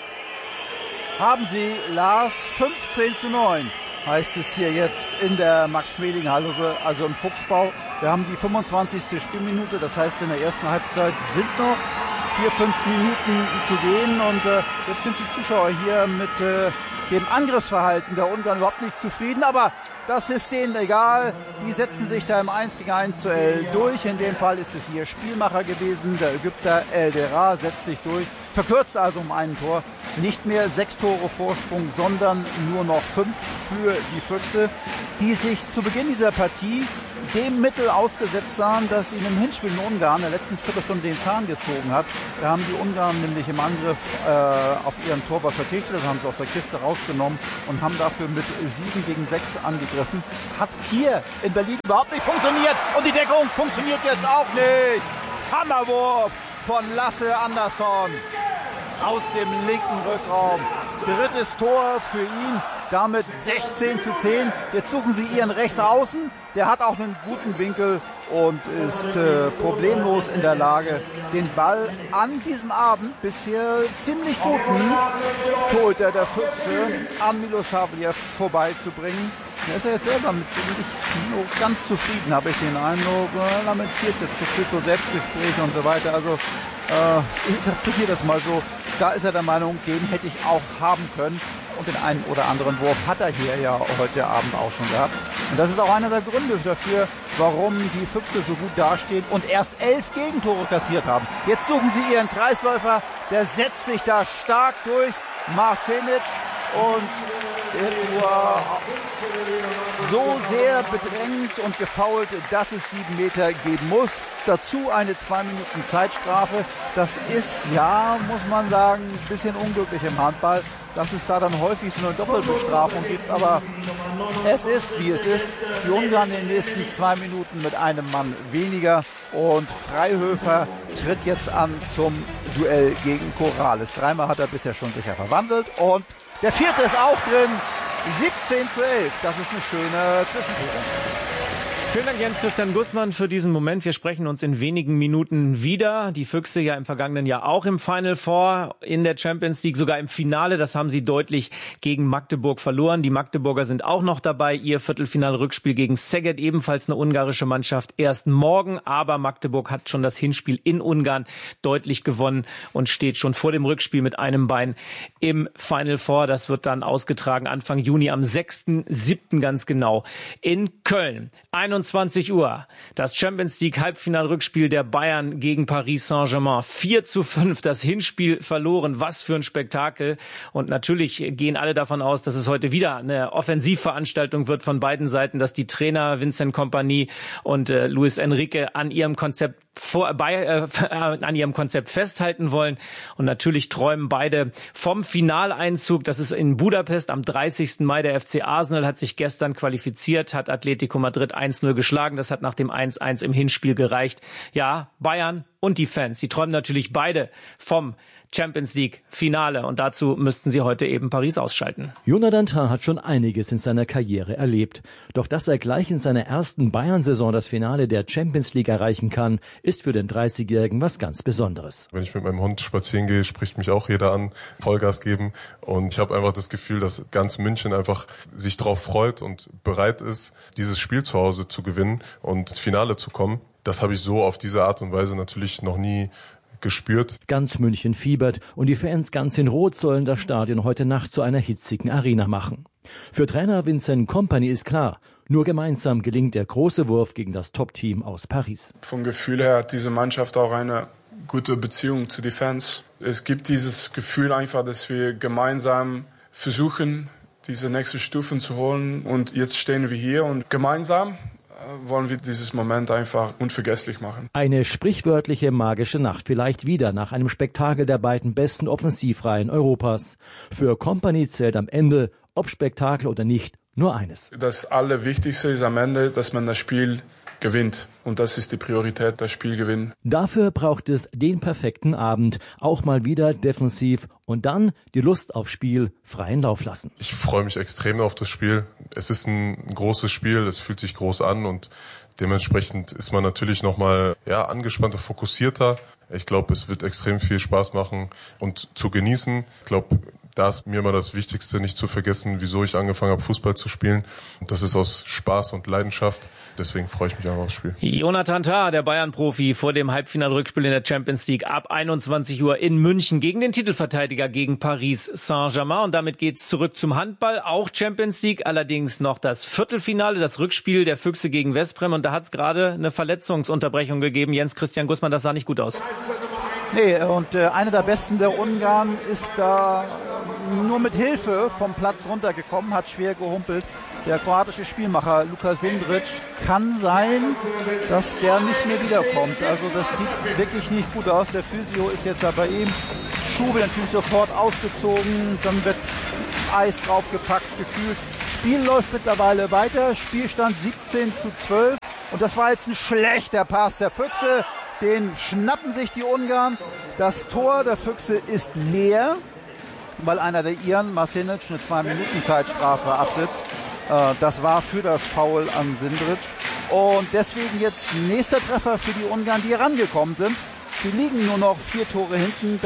Haben sie, Lars, 15:9 heißt es hier jetzt in der Max-Schmeling-Halle, also im Fuchsbau. Wir haben die 25. Spielminute, das heißt in der ersten Halbzeit sind noch 4-5 Minuten zu gehen und jetzt sind die Zuschauer hier mit dem Angriffsverhalten der Ungarn überhaupt nicht zufrieden, aber das ist denen egal. Die setzen sich da im 1-gegen-1 Duell durch. In dem Fall ist es hier Spielmacher gewesen. Der Ägypter El Dera setzt sich durch, verkürzt also um ein Tor. Nicht mehr 6 Tore Vorsprung, sondern nur noch 5 für die Füchse, die sich zu Beginn dieser Partie dem Mittel ausgesetzt sahen, das ihnen im Hinspiel in Ungarn in der letzten Viertelstunde den Zahn gezogen hat. Da haben die Ungarn nämlich im Angriff auf ihren Torwart verzichtet, das haben sie aus der Kiste rausgenommen und haben dafür mit 7-6 angegriffen. Hat hier in Berlin überhaupt nicht funktioniert und die Deckung funktioniert jetzt auch nicht. Hammerwurf von Lasse Andersson aus dem linken Rückraum. Drittes Tor für ihn, damit 16:10. Jetzt suchen sie ihren Rechtsaußen. Der hat auch einen guten Winkel und ist problemlos in der Lage, den Ball an diesem Abend bisher ziemlich guten Torhüter der Füchse an Milosavljev vorbeizubringen. Er ist ja jetzt selber mit nicht nur ganz zufrieden, habe ich den Eindruck. Lamentiert jetzt zu viel so Selbstgespräche und so weiter. Also ich interpretiere das mal so. Da ist er der Meinung, den hätte ich auch haben können. Und den einen oder anderen Wurf hat er hier ja heute Abend auch schon gehabt. Und das ist auch einer der Gründe dafür, warum die Füchse so gut dastehen und erst 11 Gegentore kassiert haben. Jetzt suchen sie ihren Kreisläufer, der setzt sich da stark durch. Marsenic und der war so sehr bedrängt und gefoult, dass es 7 Meter geben muss. Dazu eine 2 Minuten Zeitstrafe. Das ist, ja, muss man sagen, ein bisschen unglücklich im Handball, dass es da dann häufig so eine Doppelbestrafung gibt. Aber es ist, wie es ist. Die Ungarn in den nächsten 2 Minuten mit einem Mann weniger. Und Freihöfer tritt jetzt an zum Duell gegen Corrales. 3-mal hat er bisher schon sicher verwandelt. Und der 4. ist auch drin. 17:11. Das ist eine schöne Zwischenführung. Vielen Dank, Jens Christian Gußmann, für diesen Moment. Wir sprechen uns in wenigen Minuten wieder. Die Füchse ja im vergangenen Jahr auch im Final Four in der Champions League, sogar im Finale. Das haben sie deutlich gegen Magdeburg verloren. Die Magdeburger sind auch noch dabei. Ihr Viertelfinal-Rückspiel gegen Szeged, ebenfalls eine ungarische Mannschaft, erst morgen. Aber Magdeburg hat schon das Hinspiel in Ungarn deutlich gewonnen und steht schon vor dem Rückspiel mit einem Bein im Final Four. Das wird dann ausgetragen Anfang Juni, am 6.7. ganz genau, in Köln. 21 Uhr, das Champions League Halbfinal-Rückspiel der Bayern gegen Paris Saint-Germain. 4:5, das Hinspiel verloren. Was für ein Spektakel. Und natürlich gehen alle davon aus, dass es heute wieder eine Offensivveranstaltung wird von beiden Seiten, dass die Trainer Vincent Kompany und Luis Enrique an ihrem Konzept festhalten wollen. Und natürlich träumen beide vom Finaleinzug. Das ist in Budapest am 30. Mai. Der FC Arsenal hat sich gestern qualifiziert, hat Atletico Madrid 1:0 geschlagen. Das hat nach dem 1:1 im Hinspiel gereicht. Ja, Bayern und die Fans, sie träumen natürlich beide vom Champions League Finale und dazu müssten sie heute eben Paris ausschalten. Jonathan Tah hat schon einiges in seiner Karriere erlebt. Doch dass er gleich in seiner ersten Bayern-Saison das Finale der Champions League erreichen kann, ist für den 30-Jährigen was ganz Besonderes. Wenn ich mit meinem Hund spazieren gehe, spricht mich auch jeder an, Vollgas geben. Und ich habe einfach das Gefühl, dass ganz München einfach sich darauf freut und bereit ist, dieses Spiel zu Hause zu gewinnen und ins Finale zu kommen. Das habe ich so auf diese Art und Weise natürlich noch nie gespürt. Ganz München fiebert und die Fans ganz in Rot sollen das Stadion heute Nacht zu einer hitzigen Arena machen. Für Trainer Vincent Kompany ist klar, nur gemeinsam gelingt der große Wurf gegen das Top-Team aus Paris. Vom Gefühl her hat diese Mannschaft auch eine gute Beziehung zu den Fans. Es gibt dieses Gefühl einfach, dass wir gemeinsam versuchen, diese nächste Stufen zu holen und jetzt stehen wir hier und gemeinsam wollen wir dieses Moment einfach unvergesslich machen. Eine sprichwörtliche magische Nacht, vielleicht wieder nach einem Spektakel der beiden besten Offensivreihen Europas. Für Kompany zählt am Ende, ob Spektakel oder nicht, nur eines. Das Allerwichtigste ist am Ende, dass man das Spiel gewinnt. Und das ist die Priorität, das Spiel gewinnen. Dafür braucht es den perfekten Abend. Auch mal wieder defensiv und dann die Lust auf Spiel freien Lauf lassen. Ich freue mich extrem auf das Spiel. Es ist ein großes Spiel, es fühlt sich groß an und dementsprechend ist man natürlich nochmal angespannter, fokussierter. Ich glaube, es wird extrem viel Spaß machen und zu genießen. Ich glaube, da ist mir immer das Wichtigste, nicht zu vergessen, wieso ich angefangen habe, Fußball zu spielen. Und das ist aus Spaß und Leidenschaft. Deswegen freue ich mich einfach aufs Spiel. Jonathan Tah, der Bayern-Profi, vor dem Halbfinalrückspiel in der Champions League ab 21 Uhr in München gegen den Titelverteidiger, gegen Paris Saint-Germain. Und damit geht's zurück zum Handball, auch Champions League, allerdings noch das Viertelfinale, das Rückspiel der Füchse gegen Westbrem. Und da hat's gerade eine Verletzungsunterbrechung gegeben. Jens Christian Gussmann, das sah nicht gut aus. Nee, und einer der Besten der Ungarn ist da nur mit Hilfe vom Platz runtergekommen, hat schwer gehumpelt. Der kroatische Spielmacher Luka Sindric, kann sein, dass der nicht mehr wiederkommt. Also das sieht wirklich nicht gut aus. Der Physio ist jetzt da bei ihm. Schuh wird natürlich sofort ausgezogen, dann wird Eis draufgepackt, gefühlt. Spiel läuft mittlerweile weiter, Spielstand 17:12. Und das war jetzt ein schlechter Pass der Füchse. Den schnappen sich die Ungarn. Das Tor der Füchse ist leer, weil einer der Iren, Masinic, eine 2-Minuten-Zeitstrafe absitzt. Das war für das Foul an Sindric. Und deswegen jetzt nächster Treffer für die Ungarn, die herangekommen sind. Sie liegen nur noch 4 Tore hinten,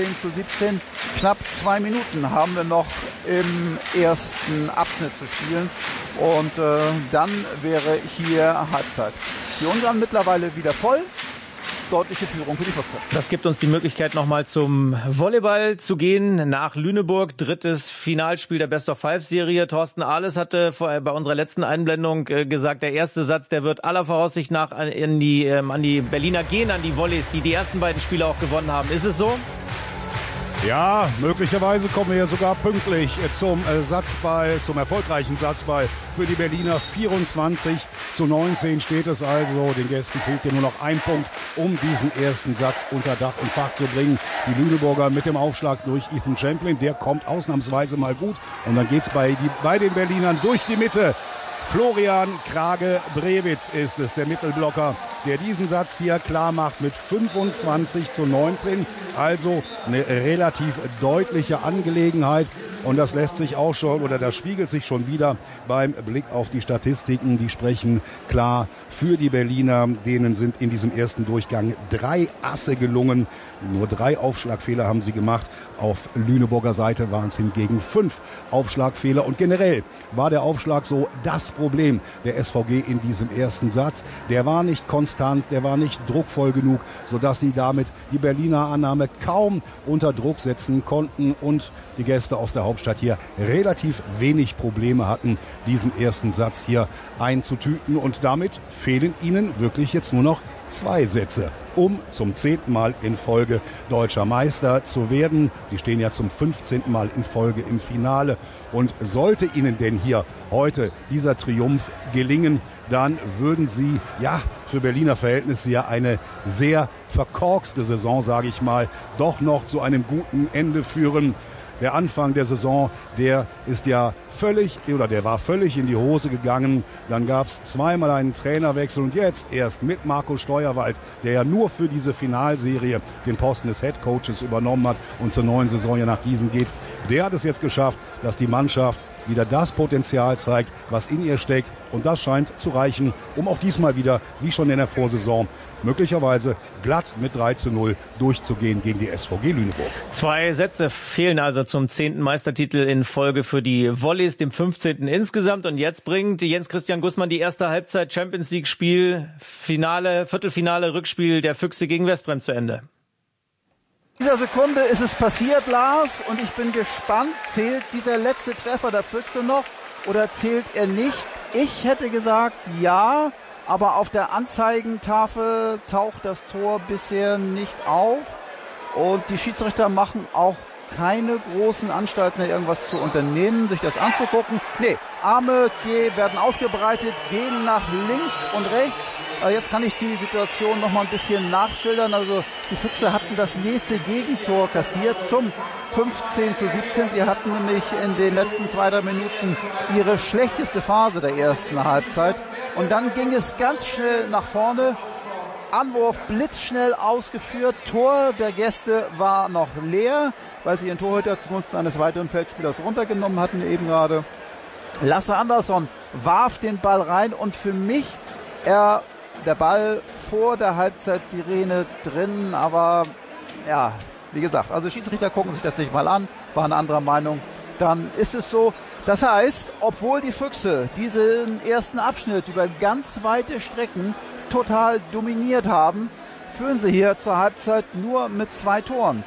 13:17. Knapp 2 Minuten haben wir noch im ersten Abschnitt zu spielen. Und dann wäre hier Halbzeit. Die Ungarn mittlerweile wieder voll. Deutliche Führung für die Füchse. Das gibt uns die Möglichkeit, nochmal zum Volleyball zu gehen. Nach Lüneburg, drittes Finalspiel der Best-of-5-Serie. Thorsten Ahles hatte bei unserer letzten Einblendung gesagt, der erste Satz, der wird aller Voraussicht nach an die Berliner gehen, an die Volleys, die ersten beiden Spiele auch gewonnen haben. Ist es so? Ja, möglicherweise kommen wir ja sogar pünktlich zum Satzball, zum erfolgreichen Satzball für die Berliner. 24:19 steht es also. Den Gästen fehlt hier nur noch ein Punkt, um diesen ersten Satz unter Dach und Fach zu bringen. Die Lüneburger mit dem Aufschlag durch Ethan Champlin, der kommt ausnahmsweise mal gut. Und dann geht's bei den Berlinern durch die Mitte. Florian Krage-Brewitz ist es, der Mittelblocker, der diesen Satz hier klar macht mit 25:19. Also eine relativ deutliche Angelegenheit. Und das lässt sich auch schon, oder das spiegelt sich schon wieder beim Blick auf die Statistiken. Die sprechen klar für die Berliner. Denen sind in diesem ersten Durchgang 3 Asse gelungen. Nur 3 Aufschlagfehler haben sie gemacht. Auf Lüneburger Seite waren es hingegen 5 Aufschlagfehler. Und generell war der Aufschlag so das Problem der SVG in diesem ersten Satz. Der war nicht konstant, der war nicht druckvoll genug, sodass sie damit die Berliner Annahme kaum unter Druck setzen konnten und die Gäste aus der Hauptstadt hier relativ wenig Probleme hatten, diesen ersten Satz hier einzutüten. Und damit fehlen ihnen wirklich jetzt nur noch 2 Sätze, um zum 10. Mal in Folge deutscher Meister zu werden. Sie stehen ja zum 15. Mal in Folge im Finale. Und sollte ihnen denn hier heute dieser Triumph gelingen, dann würden sie, für Berliner Verhältnisse ja eine sehr verkorkste Saison, sage ich mal, doch noch zu einem guten Ende führen. Der Anfang der Saison, der war völlig in die Hose gegangen. Dann gab es zweimal einen Trainerwechsel und jetzt erst mit Marco Steuerwald, der ja nur für diese Finalserie den Posten des Headcoaches übernommen hat und zur neuen Saison ja nach Gießen geht. Der hat es jetzt geschafft, dass die Mannschaft wieder das Potenzial zeigt, was in ihr steckt. Und das scheint zu reichen, um auch diesmal wieder, wie schon in der Vorsaison, möglicherweise glatt mit 3:0 durchzugehen gegen die SVG Lüneburg. 2 Sätze fehlen also zum 10. Meistertitel in Folge für die Volleys, dem 15. insgesamt. Und jetzt bringt Jens Christian Gussmann die erste Halbzeit Champions League Spiel, Viertelfinale, Rückspiel der Füchse gegen Westbrem zu Ende. In dieser Sekunde ist es passiert, Lars, und ich bin gespannt, zählt dieser letzte Treffer der Füchse noch oder zählt er nicht? Ich hätte gesagt, ja. Aber auf der Anzeigentafel taucht das Tor bisher nicht auf. Und die Schiedsrichter machen auch keine großen Anstalten, irgendwas zu unternehmen, sich das anzugucken. Nee, Arme werden ausgebreitet, gehen nach links und rechts. Jetzt kann ich die Situation noch mal ein bisschen nachschildern. Also die Füchse hatten das nächste Gegentor kassiert zum 15:17. Sie hatten nämlich in den letzten 2-3 Minuten ihre schlechteste Phase der ersten Halbzeit. Und dann ging es ganz schnell nach vorne. Anwurf blitzschnell ausgeführt. Tor der Gäste war noch leer, weil sie ihren Torhüter zugunsten eines weiteren Feldspielers runtergenommen hatten eben gerade. Lasse Andersson warf den Ball rein und für mich der Ball vor der Halbzeitsirene drin, aber ja, wie gesagt, also Schiedsrichter gucken sich das nicht mal an, waren anderer Meinung, dann ist es so. Das heißt, obwohl die Füchse diesen ersten Abschnitt über ganz weite Strecken total dominiert haben, führen sie hier zur Halbzeit nur mit 2 Toren.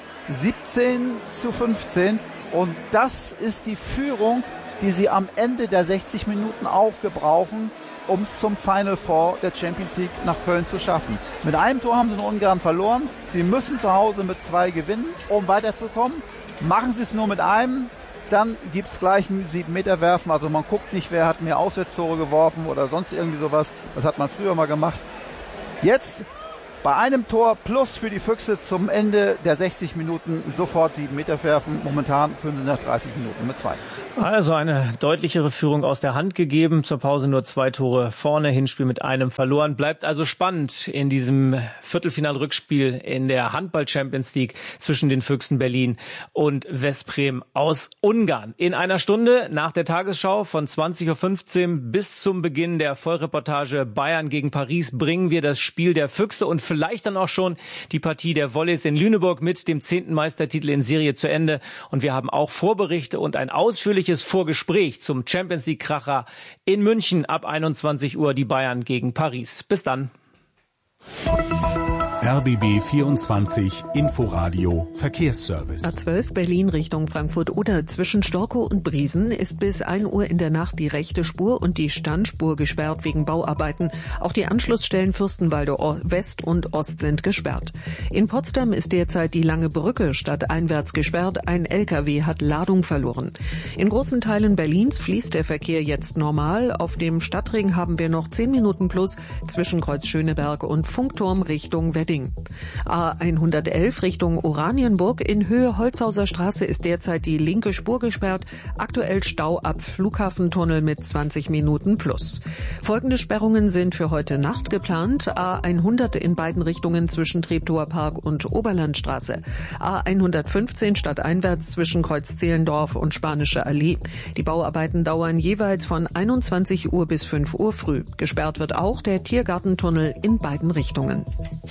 17:15 und das ist die Führung, die sie am Ende der 60 Minuten auch gebrauchen, um es zum Final Four der Champions League nach Köln zu schaffen. Mit einem Tor haben sie in Ungarn verloren. Sie müssen zu Hause mit 2 gewinnen, um weiterzukommen. Machen sie es nur mit einem, dann gibt es gleich ein 7-Meter-Werfen. Also man guckt nicht, wer hat mehr Auswärtstore geworfen oder sonst irgendwie sowas. Das hat man früher mal gemacht. Jetzt bei einem Tor plus für die Füchse zum Ende der 60 Minuten sofort 7 Meter werfen. Momentan führen sie nach 30 Minuten mit 2. Also eine deutlichere Führung aus der Hand gegeben. Zur Pause nur 2 Tore vorne, Hinspiel mit einem verloren. Bleibt also spannend in diesem Viertelfinal-Rückspiel in der Handball-Champions League zwischen den Füchsen Berlin und Veszprém aus Ungarn. In einer Stunde nach der Tagesschau von 20:15 Uhr bis zum Beginn der Vollreportage Bayern gegen Paris bringen wir das Spiel der Füchse und vielleicht dann auch schon die Partie der Volleys in Lüneburg mit dem 10. Meistertitel in Serie zu Ende. Und wir haben auch Vorberichte und ein ausführliches Vorgespräch zum Champions League Kracher in München ab 21 Uhr, die Bayern gegen Paris. Bis dann. RBB 24 Inforadio Verkehrsservice. A12 Berlin Richtung Frankfurt-Oder zwischen Storkow und Briesen ist bis 1 Uhr in der Nacht die rechte Spur und die Standspur gesperrt wegen Bauarbeiten. Auch die Anschlussstellen Fürstenwalde West und Ost sind gesperrt. In Potsdam ist derzeit die Lange Brücke stadteinwärts gesperrt. Ein LKW hat Ladung verloren. In großen Teilen Berlins fließt der Verkehr jetzt normal. Auf dem Stadtring haben wir noch 10 Minuten plus zwischen Kreuz Schöneberg und Funkturm Richtung Wedding. A111 Richtung Oranienburg in Höhe Holzhauser Straße ist derzeit die linke Spur gesperrt. Aktuell Stau ab Flughafentunnel mit 20 Minuten plus. Folgende Sperrungen sind für heute Nacht geplant. A100 in beiden Richtungen zwischen Treptower Park und Oberlandstraße. A115 stadteinwärts zwischen Kreuz Zehlendorf und Spanische Allee. Die Bauarbeiten dauern jeweils von 21 Uhr bis 5 Uhr früh. Gesperrt wird auch der Tiergartentunnel in beiden Richtungen.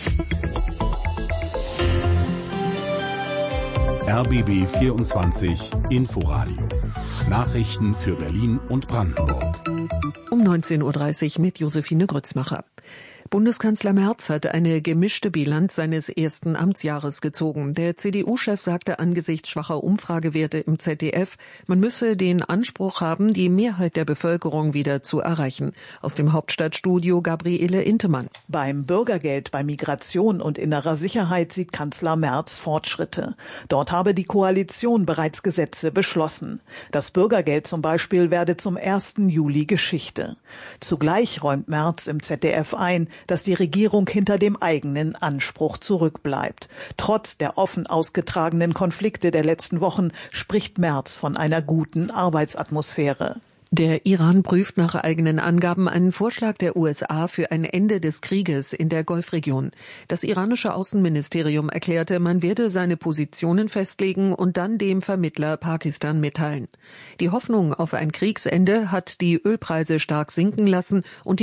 RBB 24 Inforadio. Nachrichten für Berlin und Brandenburg. Um 19:30 Uhr mit Josephine Grützmacher. Bundeskanzler Merz hat eine gemischte Bilanz seines ersten Amtsjahres gezogen. Der CDU-Chef sagte angesichts schwacher Umfragewerte im ZDF, man müsse den Anspruch haben, die Mehrheit der Bevölkerung wieder zu erreichen. Aus dem Hauptstadtstudio Gabriele Intemann. Beim Bürgergeld, bei Migration und innerer Sicherheit sieht Kanzler Merz Fortschritte. Dort habe die Koalition bereits Gesetze beschlossen. Das Bürgergeld zum Beispiel werde zum 1. Juli Geschichte. Zugleich räumt Merz im ZDF ein, dass die Regierung hinter dem eigenen Anspruch zurückbleibt. Trotz der offen ausgetragenen Konflikte der letzten Wochen spricht Merz von einer guten Arbeitsatmosphäre. Der Iran prüft nach eigenen Angaben einen Vorschlag der USA für ein Ende des Krieges in der Golfregion. Das iranische Außenministerium erklärte, man werde seine Positionen festlegen und dann dem Vermittler Pakistan mitteilen. Die Hoffnung auf ein Kriegsende hat die Ölpreise stark sinken lassen und